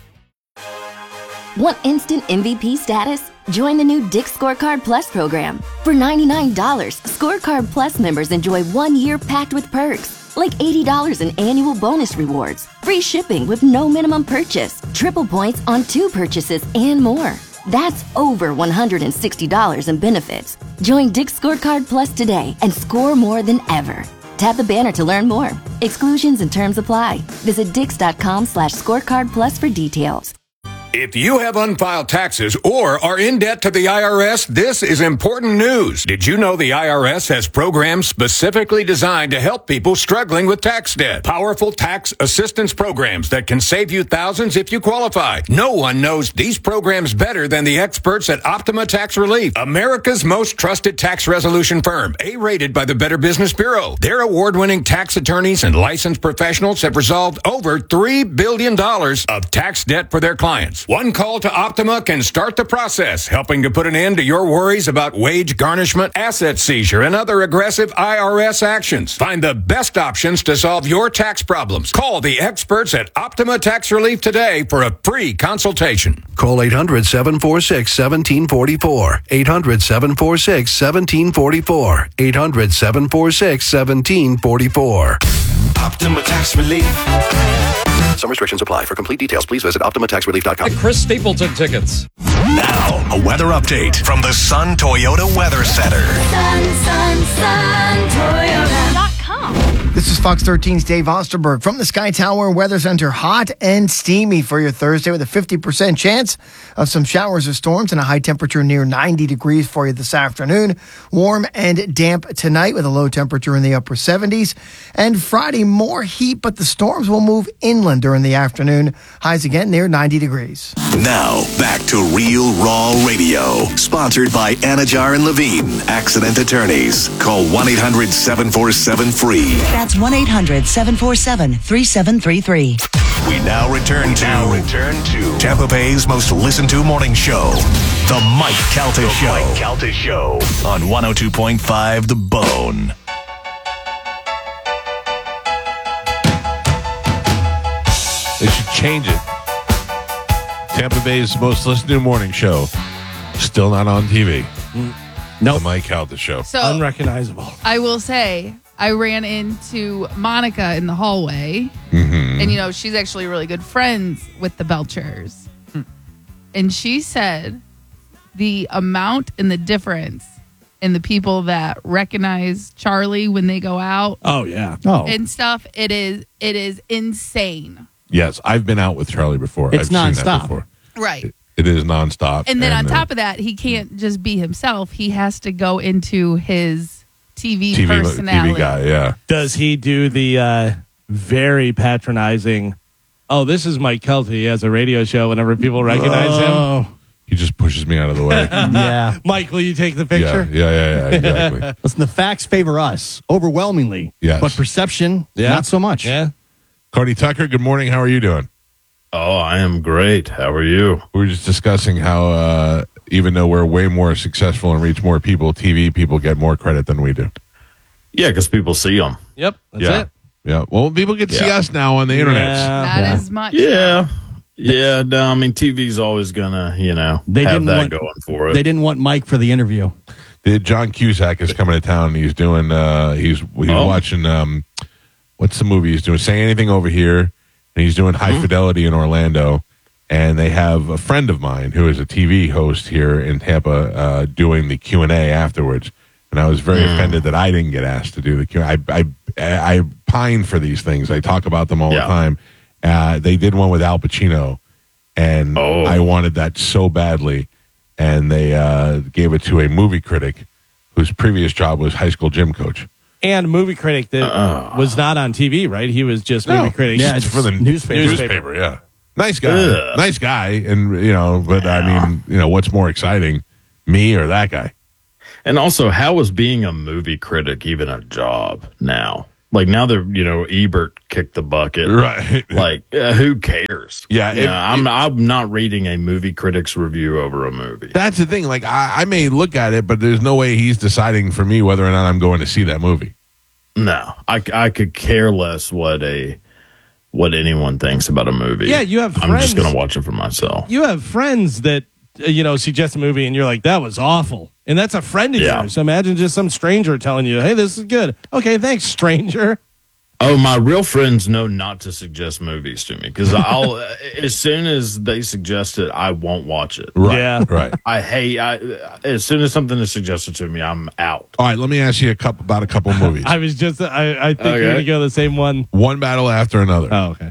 Want instant M V P status? Join the new Dick's Scorecard Plus program. For ninety-nine dollars, Scorecard Plus members enjoy one year packed with perks, like eighty dollars in annual bonus rewards, free shipping with no minimum purchase, triple points on two purchases, and more. That's over one hundred sixty dollars in benefits. Join Dick's Scorecard Plus today and score more than ever. Tap the banner to learn more. Exclusions and terms apply. Visit dix.com slash scorecard plus for details. If you have unfiled taxes or are in debt to the I R S, this is important news. Did you know the I R S has programs specifically designed to help people struggling with tax debt? Powerful tax assistance programs that can save you thousands if you qualify. No one knows these programs better than the experts at Optima Tax Relief, America's most trusted tax resolution firm, A-rated by the Better Business Bureau. Their award-winning tax attorneys and licensed professionals have resolved over three billion dollars of tax debt for their clients. One call to Optima can start the process, helping to put an end to your worries about wage garnishment, asset seizure, and other aggressive I R S actions. Find the best options to solve your tax problems. Call the experts at Optima Tax Relief today for a free consultation. Call eight hundred, seven four six, one seven four four. eight hundred, seven four six, one seven four four. eight hundred, seven four six, one seven four four. Optima Tax Relief. Some restrictions apply. For complete details, please visit optima tax relief dot com. Chris Stapleton tickets. Now, a weather update from the Sun Toyota Weather Center. Sun, sun, sun, Toyota dot com. This is Fox thirteen's Dave Osterberg from the Sky Tower Weather Center. Hot and steamy for your Thursday with a fifty percent chance of some showers or storms and a high temperature near ninety degrees for you this afternoon. Warm and damp tonight with a low temperature in the upper seventies. And Friday, more heat, but the storms will move inland during the afternoon. Highs again near ninety degrees. Now, back to Real Raw Radio. Sponsored by Anajar and Levine, Accident Attorneys. Call one eight hundred, seven four seven, F R E E. That's one eight hundred, seven four seven, three seven three three. We now return to, now return to Tampa Bay's most listened to morning show, The Mike Calta the Show. Mike Calta Show on one oh two point five The Bone. They should change it. Tampa Bay's most listened to morning show. Still not on T V. No. Nope. The Mike Calta Show. So, unrecognizable. I will say, I ran into Monica in the hallway. Mm-hmm. And, you know, she's actually really good friends with the Belchers. Hmm. And she said the amount and the difference in the people that recognize Charlie when they go out. Oh, yeah. Oh. And stuff, it is it is insane. Yes, I've been out with Charlie before. It's I've nonstop. Seen that before. Right. It, it is nonstop. And then and, on uh, top of that, he can't just be himself. He has to go into his T V, T V personality. T V guy, yeah. Does he do the uh, very patronizing, oh, this is Mike Kelty. He has a radio show whenever people recognize Oh. him? He just pushes me out of the way. Yeah. Mike, will you take the picture? Yeah, yeah, yeah, yeah, exactly. Listen, the facts favor us overwhelmingly. Yes. But perception, Yeah. not so much. Yeah. Cardi Tucker, good morning. How are you doing? Oh, I am great. How are you? We were just discussing how uh, even though we're way more successful and reach more people, T V people get more credit than we do. Yeah, because people see them. Yep, that's yeah. it. Yeah. Well, people get to see Yeah. us now on the internet. Not as much. Yeah. Yeah, no, I mean, T V's always going to, you know, They have didn't that want- going for it. They didn't want Mike for the interview. The John Cusack is coming to town. And he's doing. Uh, he's he's Oh. watching. Um, what's the movie he's doing? Say Anything Over Here, and he's doing High Mm-hmm. Fidelity in Orlando. And they have a friend of mine who is a T V host here in Tampa uh, doing the Q and A afterwards. And I was very Mm. offended that I didn't get asked to do the Q and A. I, I, I pine for these things. I talk about them all Yeah. the time. Uh, they did one with Al Pacino, and Oh. I wanted that so badly. And they uh, gave it to a movie critic whose previous job was high school gym coach. and movie critic that Uh. was not on T V, right? He was just No. movie critic. Yeah, it's for the newspaper. Newspaper, yeah. Nice guy. Ugh. Nice guy. And, you know, but I mean, you know, what's more exciting, me or that guy? And also, how is being a movie critic even a job now? Like now they're, you know, Ebert kicked the bucket. Right. Like, uh, who cares? Yeah, You if- know, I'm, I'm not reading a movie critic's review over a movie. That's the thing. Like, I, I may look at it, but there's no way he's deciding for me whether or not I'm going to see that movie. No, I, I could care less what a what anyone thinks about a movie. Yeah, you have I'm friends- just going to watch it for myself. You have friends that, uh, you know, suggest a movie and you're like, that was awful. And that's a friend of Yeah. yours. So imagine just some stranger telling you, hey, this is good. Okay, thanks, stranger. Oh, my real friends know not to suggest movies to me because I'll as soon as they suggest it, I won't watch it. Right. Yeah. Right. I hate. I as soon as something is suggested to me, I'm out. All right, let me ask you a couple about a couple movies. I was just, I, I think Okay. you're going to go the same one. One battle after another. Oh, okay.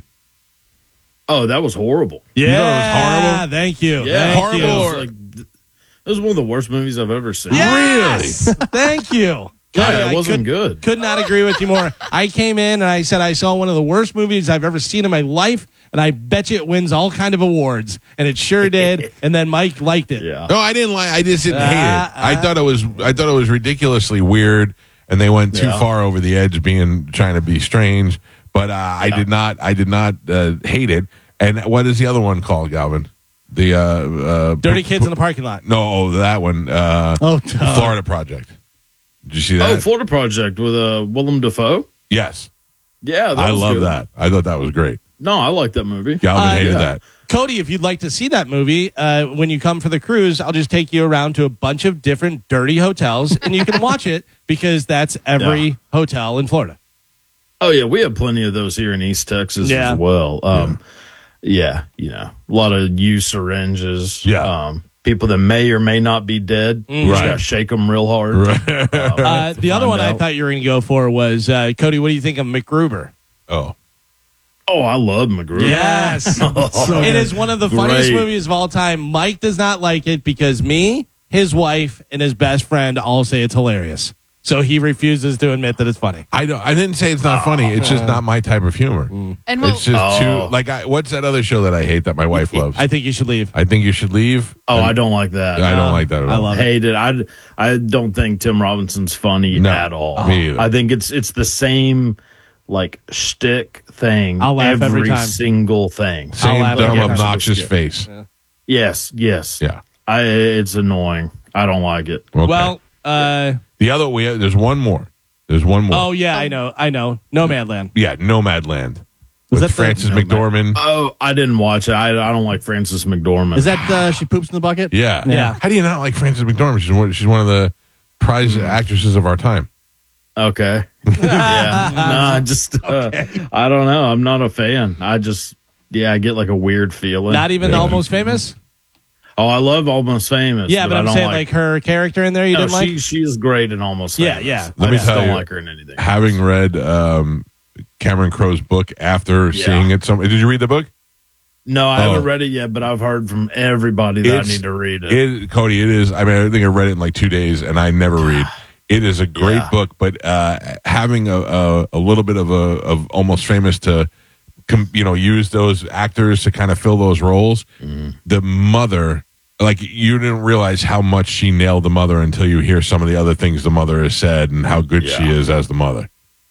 Oh, that was horrible. Yeah. You thought it was horrible? Thank you. Yeah, Thank horrible. you. It was like, th- it was one of the worst movies I've ever seen. Yes! Thank you. Yeah, I- it I wasn't could, good. Could not agree with you more. I came in and I said I saw one of the worst movies I've ever seen in my life, and I bet you it wins all kind of awards, and it sure did. And then Mike liked it. Yeah. No, I didn't like. I just didn't hate Uh, it. I thought it was. I thought it was ridiculously weird, and they went too Yeah. far over the edge, being trying to be strange. But uh, I did not. I did not uh, hate it. And what is the other one called, Galvin? The uh, uh, Dirty Kids in the Parking Lot. No, that one. Uh, Oh, Florida Project. Did you see that? Oh, Florida Project with uh, Willem Dafoe. Yes, Yeah, that I was love good. that. I thought that was great. No, I like that movie. Galvin Uh, hated yeah. that. Cody, if you'd like to see that movie, uh, when you come for the cruise, I'll just take you around to a bunch of different dirty hotels, and you can watch it because that's every Yeah. hotel in Florida. Oh yeah, we have plenty of those here in East Texas Yeah. as well. Um, yeah. you know, a lot of used syringes. Yeah. um, people that may or may not be dead. You just Right. gotta shake them real hard. Right. Uh, the other find one I out. thought you were going to go for was, uh, Cody, what do you think of MacGruber? Oh, Oh, I love MacGruber. Yes. It is one of the funniest Great. movies of all time. Mike does not like it because me, his wife, and his best friend all say it's hilarious. So he refuses to admit that it's funny. I don't. I didn't say it's not funny. It's just not my type of humor. And we'll, It's just Oh. too like. I, what's that other show that I hate that my wife loves? I think you should leave. I think you should leave. Oh, And I don't like that. I don't like that at all. I love it. Hate it. I, I don't think Tim Robinson's funny No, at all. me either. I think it's it's the same like shtick thing. I'll laugh every time. single thing. Same laugh dumb, every time. obnoxious face. Yes, yes. Yeah. I it's annoying. I don't like it. Okay. Well, uh, the other we have, there's one more. There's one more. oh, yeah, I know. I know. Nomadland. Yeah, Nomadland. Was With that the- Frances McDormand. Oh, I didn't watch it. I, I don't like Frances McDormand. Is that uh, She Poops in the Bucket? Yeah. Yeah. How do you not like Frances McDormand? She's one, she's one of the prize Hmm. actresses of our time. okay? yeah, no, I just uh, I don't know. I'm not a fan. I just yeah, I get like a weird feeling. Not even Yeah. Almost Famous? Oh, I love Almost Famous. Yeah, but, I I'm don't saying like, her character in there you no, didn't like? she she's great in Almost Yeah, Famous. yeah. Let I me just tell don't you, like her in anything. Having read um, Cameron Crowe's book after Yeah. seeing it, some did you read the book? No, I Oh. haven't read it yet, but I've heard from everybody that It's- I need to read it. It, Cody, it is. I mean, I think I read it in like two days, and I never read. It is a great Yeah. book, but uh, having a, a a little bit of a of Almost Famous to, com, you know, use those actors to kind of fill those roles. Mm-hmm. The mother, like you didn't realize how much she nailed the mother until you hear some of the other things the mother has said and how good she Yeah. is as the mother.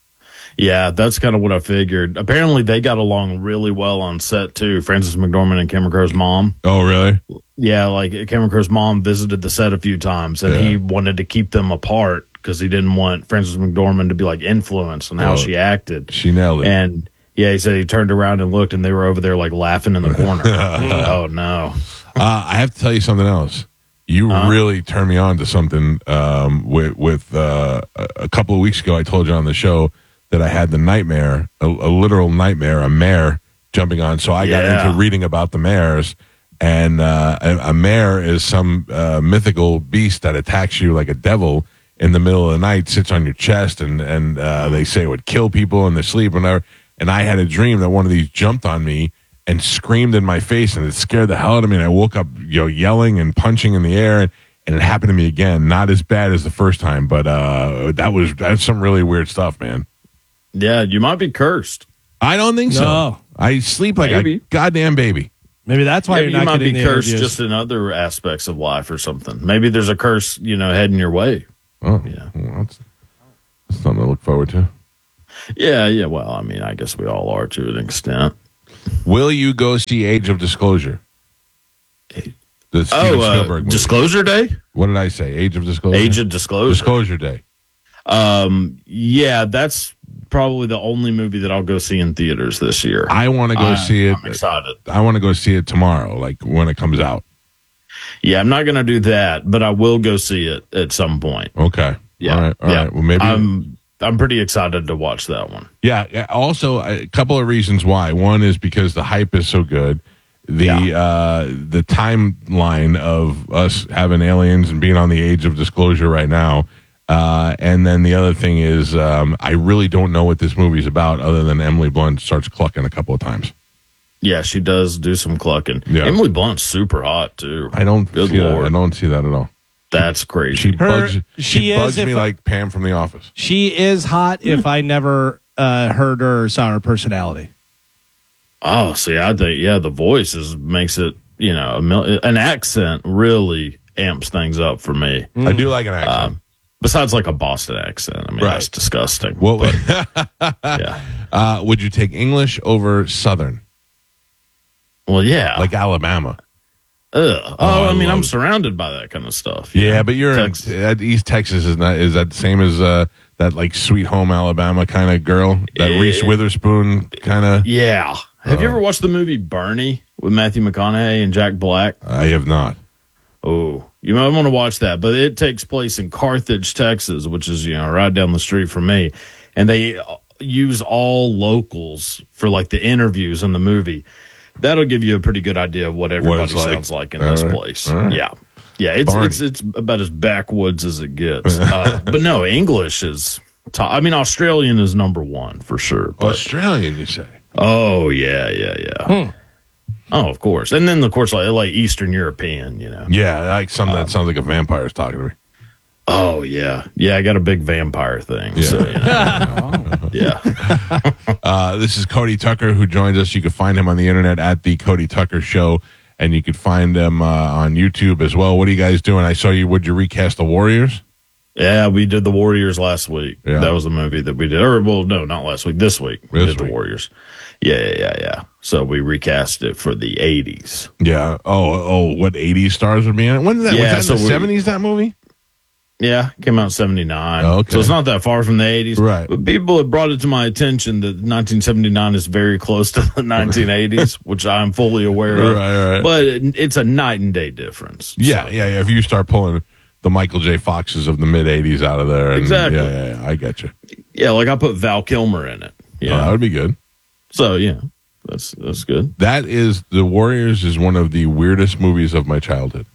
Yeah, that's kind of what I figured. Apparently, they got along really well on set too. Frances McDormand and Cameron Crowe's mom. Oh, really? Yeah, like Cameron Crowe's mom visited the set a few times, and Yeah. he wanted to keep them apart because he didn't want Frances McDormand to be like influenced on how Oh, she acted. She nailed it. And yeah, he said he turned around and looked, and they were over there like laughing in the corner. Oh no! Uh, I have to tell you something else. You Huh? really turned me on to something um, with, with uh, a a couple of weeks ago. I told you on the show that I had the nightmare, a, a literal nightmare, a mare jumping on. So I got Yeah. into reading about the mares. And uh, a, a mare is some uh, mythical beast that attacks you like a devil in the middle of the night, sits on your chest, and, and uh, they say it would kill people in their sleep. And, whatever. And I had a dream that one of these jumped on me and screamed in my face, and it scared the hell out of me. And I woke up, you know, yelling and punching in the air. And, and it happened to me again. Not as bad as the first time, but uh, that was that's some really weird stuff, man. Yeah, you might be cursed. I don't think so. No. I sleep like Maybe. a goddamn baby. Maybe that's why Yeah, you're you not might be getting the cursed interviews. just in other aspects of life or something. Maybe there's a curse, you know, heading your way. Oh, yeah. Well, that's, that's something to look forward to. Yeah, yeah. Well, I mean, I guess we all are to an extent. Will you go see Age of Disclosure? The Steven Oh, uh, Spielberg movie. Disclosure Day? What did I say? Age of Disclosure? Age of Disclosure. Disclosure Day. Um, yeah, that's probably the only movie that I'll go see in theaters this year. I want to go I- see it. I'm excited. I want to go see it tomorrow, like when it comes out. Yeah, I'm not going to do that, but I will go see it at some point. Okay. Yeah. All right. All yeah. right. Well, maybe. I'm I'm pretty excited to watch that one. Yeah. yeah, Also, a couple of reasons why. One is because the hype is so good. The uh, the timeline of us having aliens and being on the age of disclosure right now. Uh, and then the other thing is, um, I really don't know what this movie's about other than Emily Blunt starts clucking a couple of times. Yeah, she does do some clucking. Yeah. Emily Blunt's super hot too. I don't Good see Lord. that. I don't see that at all. That's crazy. She Her- bugs, she she is bugs if me I- like Pam from The Office. She is hot if I never uh, heard her or saw her personality. Oh, see, I think yeah, the voice is makes it, you know, a mil- an accent really amps things up for me. I do like an accent. Um, besides like a Boston accent. I mean, Right. that's disgusting. Well, yeah. uh, would you take English over Southern, Well, yeah. like Alabama? Ugh. Oh, Oh, I I mean, love I'm it. surrounded by that kind of stuff. Yeah, but you're in, Texas. at East Texas is not is that the same as uh, that like Sweet Home Alabama kind of girl, that Eh, Reese Witherspoon kind of? Yeah. Have you Uh, ever watched the movie Bernie with Matthew McConaughey and Jack Black? I have not. Oh, you might want to watch that. But it takes place in Carthage, Texas, which is, you know, right down the street from me. And they uh, use all locals for like the interviews in the movie. That'll give you a pretty good idea of what everybody it's like. sounds like in All this right. place. All right. Yeah. Yeah. It's, Barney. it's, it's about as backwoods as it gets. Uh, but no, English is top. I mean, Australian is number one for sure. But, Australian, you say? oh, yeah, yeah, yeah. Oh, of course. And then, of course, like, like Eastern European, you know. Yeah, like something that sounds like a vampire's talking to me. Oh, yeah. Yeah, I got a big vampire thing. Yeah. So, you know, yeah. Uh, this is Cody Tucker who joins us. You can find him on the internet at the Cody Tucker Show, and you can find him uh, on YouTube as well. What are you guys doing? I saw you. Would you recast the Warriors? Yeah, we did the Warriors last week. Yeah. That was a movie that we did. Or, well, no, not last week. This week. We This did the week. Warriors. Yeah, yeah, yeah, yeah. So we recast it for the eighties. Yeah. Oh, oh, what eighties stars would be in it? When did that? Yeah, was that in so the we- seventies? That movie? Yeah, came out in seventy-nine. Oh, okay. So it's not that far from the eighties. Right. But people have brought it to my attention that nineteen seventy-nine is very close to the nineteen eighties, which I'm fully aware of. Right, right. But it, it's a night and day difference. Yeah, yeah, yeah. If you start pulling the Michael J. Foxes of the mid eighties out of there, and, Exactly. Yeah, yeah, yeah, I get you. Yeah, like I put Val Kilmer in it. Yeah, Yeah. that would be good. So, yeah, that's that's good. That is the Warriors is one of the weirdest movies of my childhood.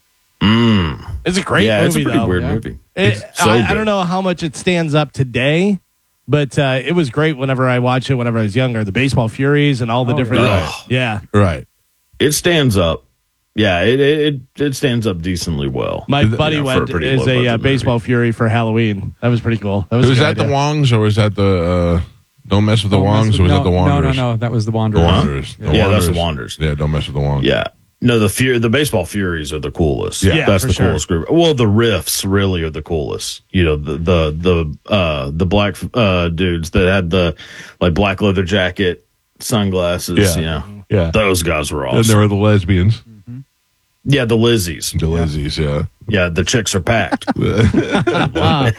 Mm. It's a great Yeah, movie, it's a pretty though. weird Yeah. movie. It- It's so I, I good. don't know how much it stands up today, but uh, it was great whenever I watched it whenever I was younger. The Baseball Furies and all the different. yeah. Yeah. Right. It stands up. Yeah, it it, it stands up decently well. My buddy You know, for a went pretty as a low-budget uh, movie. Baseball Fury for Halloween. That was pretty cool. That was, Was a that good the idea. Wongs or was that the uh, Don't Mess with the Don't Mess Wongs with- or was no, that the Wanderers? No, no, no. That was the The Wanderers. Wanderers. The Yeah, that's the Wanderers. Wanderers. Yeah, Don't Mess with the Wongs. Yeah. No, the Fury, the Baseball Furies are the coolest. Yeah, that's for the sure. coolest group. Well, the Riffs really are the coolest. You know, the the the uh the black uh dudes that had the like black leather jacket, sunglasses. Yeah. You know, Yeah. those guys were And there awesome. were the lesbians, Yeah, the Lizzies. the Lizzies, yeah. Yeah, the chicks are packed. Uh,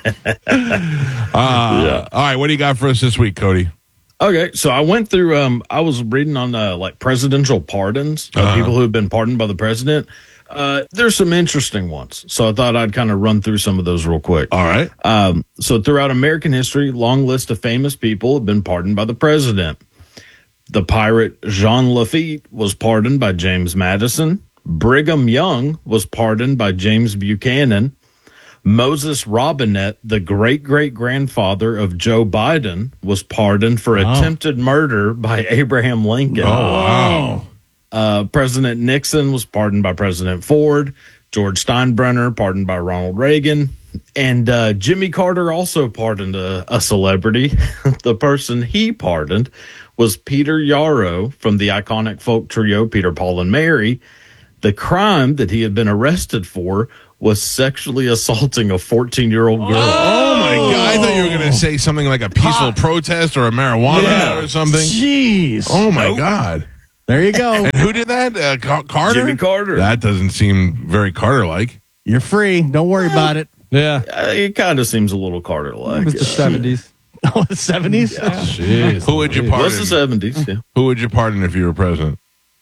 All right, what do you got for us this week, Cody? Okay, so I went through. Um, I was reading on uh, like presidential pardons, uh, Uh-huh. people who have been pardoned by the president. Uh, there's some interesting ones, so I thought I'd kind of run through some of those real quick. All right. Um, so throughout American history, long list of famous people have been pardoned by the president. The pirate Jean Lafitte was pardoned by James Madison. Brigham Young was pardoned by James Buchanan. Moses Robinette, the great-great-grandfather of Joe Biden, was pardoned for attempted murder by Abraham Lincoln. Oh, wow. Uh, President Nixon was pardoned by President Ford. George Steinbrenner, pardoned by Ronald Reagan. And uh, Jimmy Carter also pardoned a, a celebrity. The person he pardoned was Peter Yarrow from the iconic folk trio Peter, Paul, and Mary. The crime that he had been arrested for was sexually assaulting a fourteen-year-old girl. Oh, my God. I thought you were going to say something like a peaceful protest or a marijuana Yeah. or something. Jeez. Oh, my Nope. God. There you go. And who did that? Uh, Ca- Carter? Jimmy Carter. That doesn't seem very Carter-like. You're free. Don't worry about it. Yeah. Uh, it kind of seems a little Carter-like. It was the seventies. Oh, the seventies? Jeez. Who would you pardon? What's the seventies? Yeah. Who would you pardon if you were president?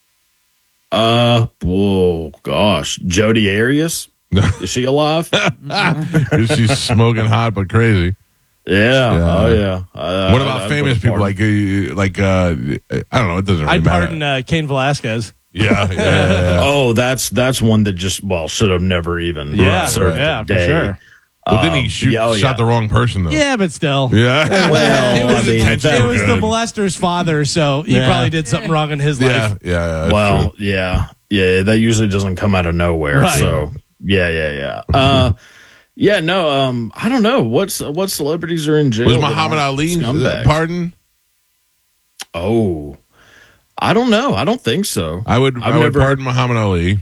Uh, whoa, gosh. Jodi Arias? Is she alive? She's smoking hot but crazy. Yeah. Yeah. Oh, yeah. Uh, What about I- I famous would people pardon- like, uh, like uh, I don't know, it doesn't really I'd matter. pardon uh, Cain Velasquez. Yeah, yeah, yeah, yeah. Oh, that's that's one that just well should have never even Yeah, served yeah, a for day. sure. Well, didn't he Um, shoot, yeah, oh, shot yeah. the wrong person, though? Yeah, but still. Yeah. Well, it was, I mean, it that- was the molester's father, so he Yeah. probably did something wrong in his Yeah, life. yeah, yeah. that's well, true. yeah, yeah. That usually doesn't come out of nowhere. Right. So yeah, yeah, yeah. Uh, yeah, no. Um, I don't know what's what celebrities are in jail. Was that Muhammad aren't Ali scumbags? pardoned? Oh, I don't know. I don't think so. I would, I've I would never- pardon Muhammad Ali.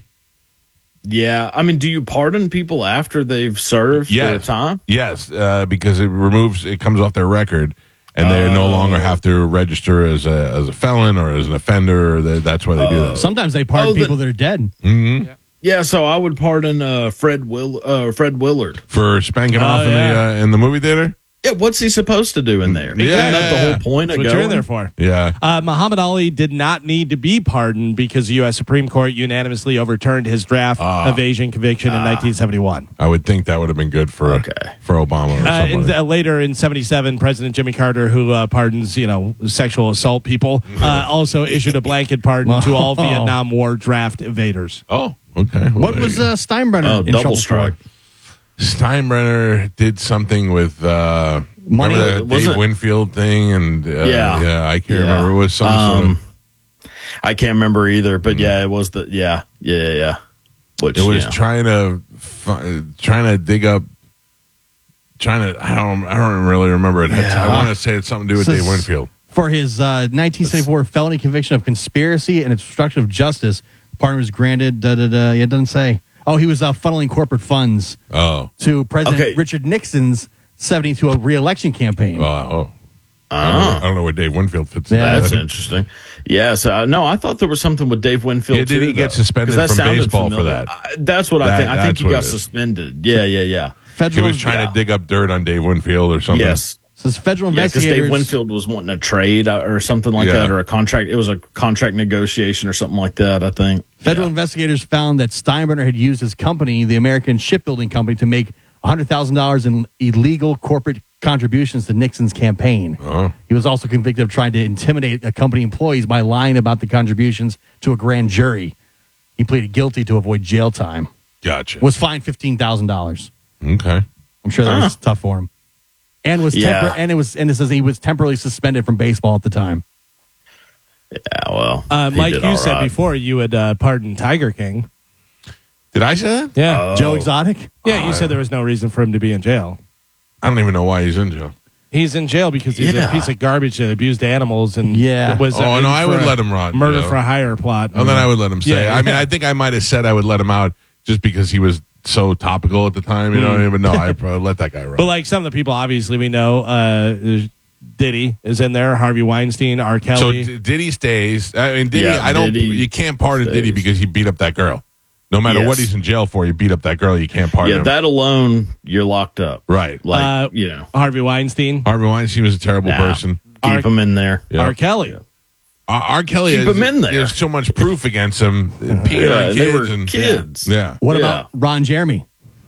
Yeah, I mean, do you pardon people after they've served their Yes. time? Yes, uh, because it removes, it comes off their record, and they no longer have to register as a as a felon or as an offender. That- That's why they do that. Sometimes they pardon Oh, the- people that are dead. Mm-hmm. Yeah, so I would pardon uh, Fred Will uh, Fred Willard. For spanking Oh, off in the yeah. uh, in the movie theater. Yeah, what's he supposed to do in there? Yeah. Isn't that the whole point That's of what you're in going? there for. Yeah. Uh, Muhammad Ali did not need to be pardoned because the U S Supreme Court unanimously overturned his draft Ah. evasion conviction in nineteen seventy-one. I would think that would have been good for Okay. for Obama. Or Uh, and somebody. uh, later in seventy-seven, President Jimmy Carter, who uh, pardons, you know, sexual assault people, uh, also issued a blanket pardon to all Vietnam War draft evaders. oh, okay. Well, What there was you go. uh, Steinbrenner Oh, in double trouble strike. for? Steinbrenner did something with uh, Money? remember that Was Dave it- Winfield thing, and uh, Yeah. yeah, I can't Yeah. remember. It was some sort Um, of. I can't remember either, but yeah, it was the yeah, yeah, yeah, yeah. Which It was yeah. trying to fi- trying to dig up, trying to. I don't. I don't really remember it. Yeah. I want to say it's something to do with So Dave it's- Winfield. For his uh, nineteen seventy-four felony conviction of conspiracy and obstruction of justice, pardon was granted. Da, da, da, it doesn't say. Oh, he was uh, funneling corporate funds Oh, to President Okay. Richard Nixon's seventy-two reelection campaign. oh, oh. I, don't know, I don't know where Dave Winfield fits. in Yeah, that. That's interesting. Yeah, so uh, no, I thought there was something with Dave Winfield. Yeah, did too, he get though, suspended 'cause that from sounded baseball for familiar. that? I, that's what That- I think. I think that's he what got it is. suspended. Yeah, yeah, yeah. He Federal, was trying Yeah. to dig up dirt on Dave Winfield or something. Yes. says federal Yeah, because investigators. Dave Winfield was wanting a trade uh, or something like Yeah. that, or a contract. It was a contract negotiation or something like that, I think. Federal investigators found that Steinbrenner had used his company, the American Shipbuilding Company, to make one hundred thousand dollars in illegal corporate contributions to Nixon's campaign. Oh. He was also convicted of trying to intimidate a company employees by lying about the contributions to a grand jury. He pleaded guilty to avoid jail time. Gotcha. Was fined fifteen thousand dollars. Okay. I'm sure that was tough for him. And was Yeah. tempor- and it was and it says he was temporarily suspended from baseball at the time. Yeah, well, Uh, he Mike, did you all said right. before you would uh, pardon Tiger King. Did I say that? Yeah. Oh. Joe Exotic? Yeah, you said there was no reason for him to be in jail. I don't even know why he's in jail. He's in jail because he's Yeah. a piece of garbage that abused animals and Yeah. was Oh, uh, no, I for would a let him rot in murder jail. for hire plot. Oh, then I would let him say. Yeah, I mean, yeah. I think I might have said I would let him out just because he was so topical at the time. You know what I mean? But no, I probably let that guy run. But like some of the people, obviously we know, uh, there's Diddy is in there, Harvey Weinstein, R. So Kelly. D- Diddy stays. I mean, Diddy. Yeah, I don't. Diddy you can't pardon stays. Diddy because he beat up that girl. No matter Yes. what he's in jail for, you beat up that girl. You can't pardon Yeah, him. that alone, you're locked up. right. Like, Uh, you know, Harvey Weinstein, Harvey Weinstein was a terrible Nah. person. keep R- him in there. Yeah. R. Kelly. R. R. Kelly Keep is, him in there. There's so much proof against him. Peeing Yeah, on they kids were and kids. Yeah. What Yeah. about Ron Jeremy?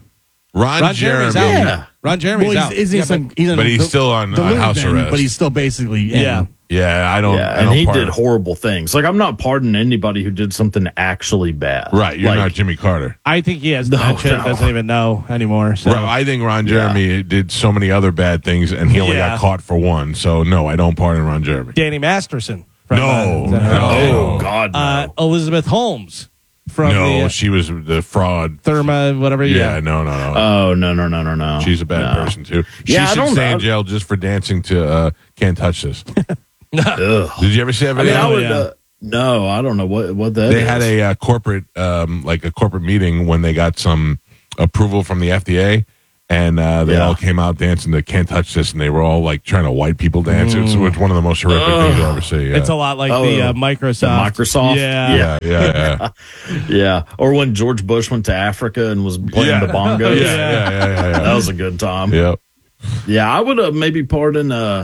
Ron, Ron Jeremy. Jeremy's out. Yeah. Ron Jeremy's well, out. he's, he's, Yeah, some, he's in but he's the- still on, the on loop house then, arrest. but he's still basically in. Yeah. yeah, I don't. Yeah, I and don't he pardon did him. horrible things. Like, I'm not pardoning anybody who did something actually bad. Right. You're Like, not Jimmy Carter. I think he has No, dementia, no. doesn't even know anymore. So. Right, I think Ron Jeremy did so many other bad things, and he only Yeah. got caught for one. So no, I don't pardon Ron Jeremy. Danny Masterson. From, No, uh, no. Oh, God, no. Uh, Elizabeth Holmes from no, the she was the fraud. Therma, whatever. Yeah, Yeah. no, no, no. Oh, no, no, no, no, no. She's a bad No. person, too. She Yeah, I should don't stay in know. jail just for dancing to uh, Can't Touch This. Ugh. Did you ever see that I mean, video? I would. yeah. Uh, no, I don't know what what that They is. had a uh, corporate, um, like a corporate meeting when they got some approval from the F D A, and uh, they Yeah. all came out dancing to Can't Touch This, and they were all like trying to white people dance. It's, it's one of the most horrific Ugh. things you'll ever see. Yeah. It's a lot like Oh, the uh, the Microsoft. Microsoft. Yeah. yeah, yeah, yeah. Yeah, or when George Bush went to Africa and was playing Yeah. the bongos. Yeah, yeah, yeah, yeah, yeah. That was a good time. Yep. Yeah, I would have maybe pardoned. Uh,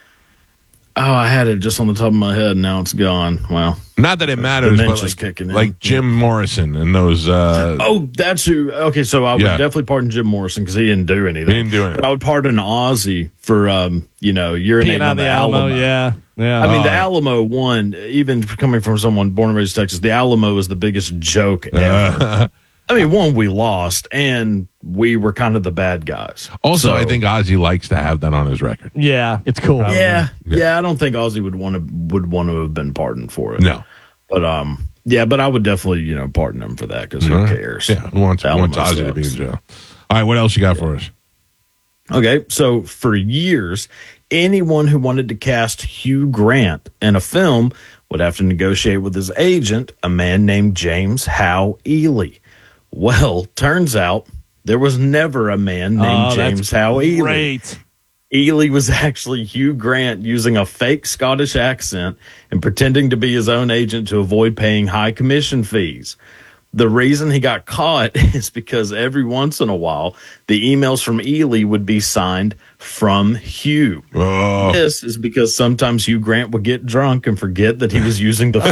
oh, I had it just on the top of my head, and now it's gone. Well, Not that it matters, but dementia's like, kicking in. like Jim Morrison and those. Uh, Oh, that's who. Okay, so I would Yeah. definitely pardon Jim Morrison because he didn't do anything. He didn't do anything. But I would pardon Ozzy for, um, you know, urinating Peeing on on the, the Alamo. Alamo. Yeah. Yeah. I mean, the Oh. Alamo one, even coming from someone born and raised in Texas, the Alamo is the biggest joke ever. uh, I mean, one, we lost, and we were kind of the bad guys. also, So- I think Ozzy likes to have that on his record. yeah. It's cool. Yeah, yeah, I don't think Ozzy would want to would want to have been pardoned for it. No. but um, yeah, but I would definitely you know pardon him for that because who All right. cares? Yeah, who wants, who Alamo wants Ozzy to be in sucks. jail? All right, what else you got for us? Okay, so for years, anyone who wanted to cast Hugh Grant in a film would have to negotiate with his agent, a man named James Howe Ely. Well, turns out there was never a man named Oh, James that's Howe Ely. Great. Ely was actually Hugh Grant using a fake Scottish accent and pretending to be his own agent to avoid paying high commission fees. The reason he got caught is because every once in a while, the emails from Ely would be signed from Hugh. Oh. This is because sometimes Hugh Grant would get drunk and forget that he was using the fake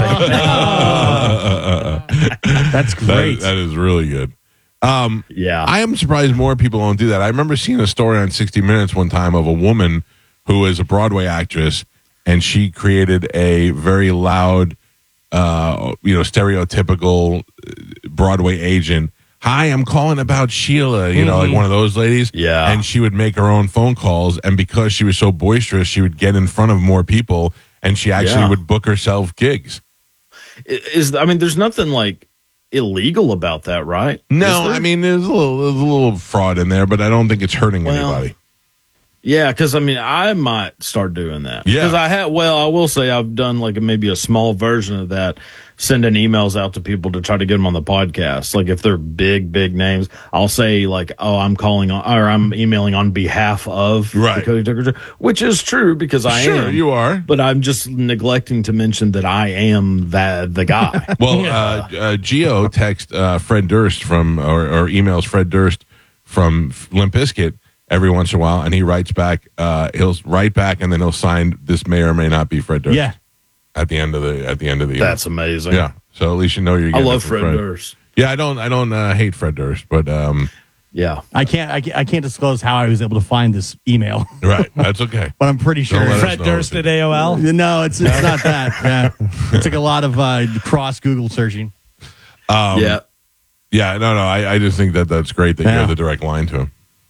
name. That's That, great. that is really good. Um, Yeah. I am surprised more people don't do that. I remember seeing a story on sixty minutes one time of a woman who is a Broadway actress, and she created a very loud, uh, you know, stereotypical Broadway agent. Hi, I'm calling about Sheila, you know, like one of those ladies. Yeah. And she would make her own phone calls, and because she was so boisterous, she would get in front of more people, and she actually Yeah. would book herself gigs. Is I mean, there's nothing like illegal about that, right? No, Is there? I mean, there's a little, there's a little fraud in there, but I don't think it's hurting Well, anybody. Yeah, because I mean, I might start doing that. Yeah. because I have. Well, I will say I've done like a, maybe a small version of that, sending emails out to people to try to get them on the podcast. Like if they're big, big names, I'll say like, "Oh, I'm calling on, or I'm emailing on behalf of Right. the Cody Tucker Show," which is true because I Sure, am. you are. But I'm just neglecting to mention that I am that the guy. Well, uh, uh, Geo text uh, Fred Durst from, or, or emails Fred Durst from Limp Bizkit every once in a while, and he writes back. Uh, he'll write back, and then he'll sign, "This may or may not be Fred Durst." Yeah. At the end of the at the end of the That's amazing. yeah. So at least you know you're. I Getting love it from Fred Durst. Yeah, I don't I don't uh, hate Fred Durst, but um, Yeah. I can't, I can't. I can't disclose how I was able to find this email, right, that's okay. but I'm pretty sure. Don't let us Fred know Durst if at it- A O L. No, it's it's not that. Yeah. It took a lot of uh, cross Google searching. Um, yeah. yeah, no, no. I, I just think that that's great that you Yeah. have the direct line to him.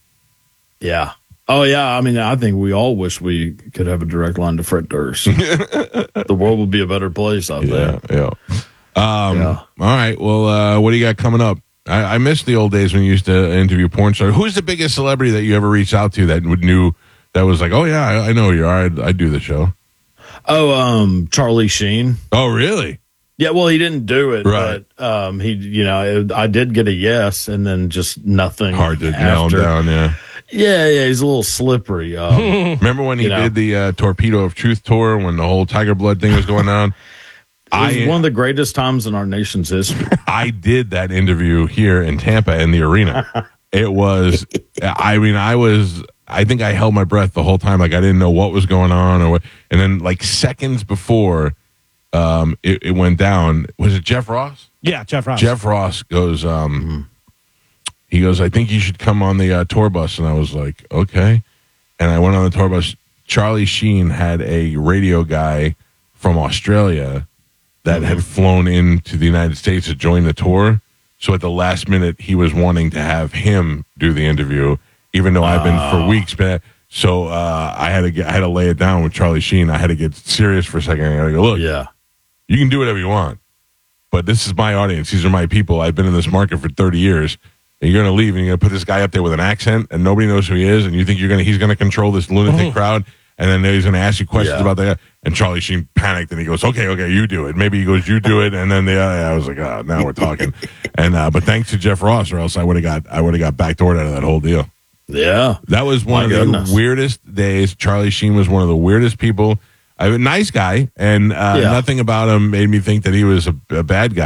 Yeah. Oh, yeah. I mean, I think we all wish we could have a direct line to Fred Durst. The world would be a better place out Yeah, there. yeah. Um, Yeah. All right. Well, uh, what do you got coming up? I, I miss the old days when you used to interview porn stars. Who's the biggest celebrity that you ever reached out to that would knew that was like, oh yeah, I, I know who you are. I, I do the show. Oh, um, Charlie Sheen. Oh, really? Yeah, well, he didn't do it, Right. but um, he, you know, it, I did get a yes, and then just nothing. Hard to nail him after. down. Yeah. Yeah, yeah, he's a little slippery. Um, Remember when he You know. did the uh, Torpedo of Truth tour when the whole Tiger Blood thing was going on? it was I one of the greatest times in our nation's history. I did that interview here in Tampa in the arena. It was, I mean, I was, I think I held my breath the whole time. Like I didn't know what was going on or what. And then like seconds before um, it, it went down, was it Jeff Ross? Yeah, Jeff Ross. Jeff Ross goes, um, he goes, I think you should come on the uh, tour bus. And I was like, okay. And I went on the tour bus. Charlie Sheen had a radio guy from Australia that had flown into the United States to join the tour. So at the last minute, he was wanting to have him do the interview, even though I've been for weeks. But so uh, I had to get, I had to lay it down with Charlie Sheen. I had to get serious for a second. I had to go, look, Yeah. you can do whatever you want, but this is my audience. These are my people. I've been in this market for thirty years. And you're going to leave and you're going to put this guy up there with an accent and nobody knows who he is. And you think you're going to, he's going to control this lunatic crowd. And then he's going to ask you questions Yeah. about that. And Charlie Sheen panicked and he goes, okay, okay, you do it. Maybe he goes, you do it. And then the, uh, I was like, oh, now we're talking. and, uh, but thanks to Jeff Ross, or else I would have got, I would have got backdoored out of that whole deal. Yeah. That was one My of goodness. the weirdest days. Charlie Sheen was one of the weirdest people. I, a nice guy. And, uh, Yeah. nothing about him made me think that he was a, a bad guy.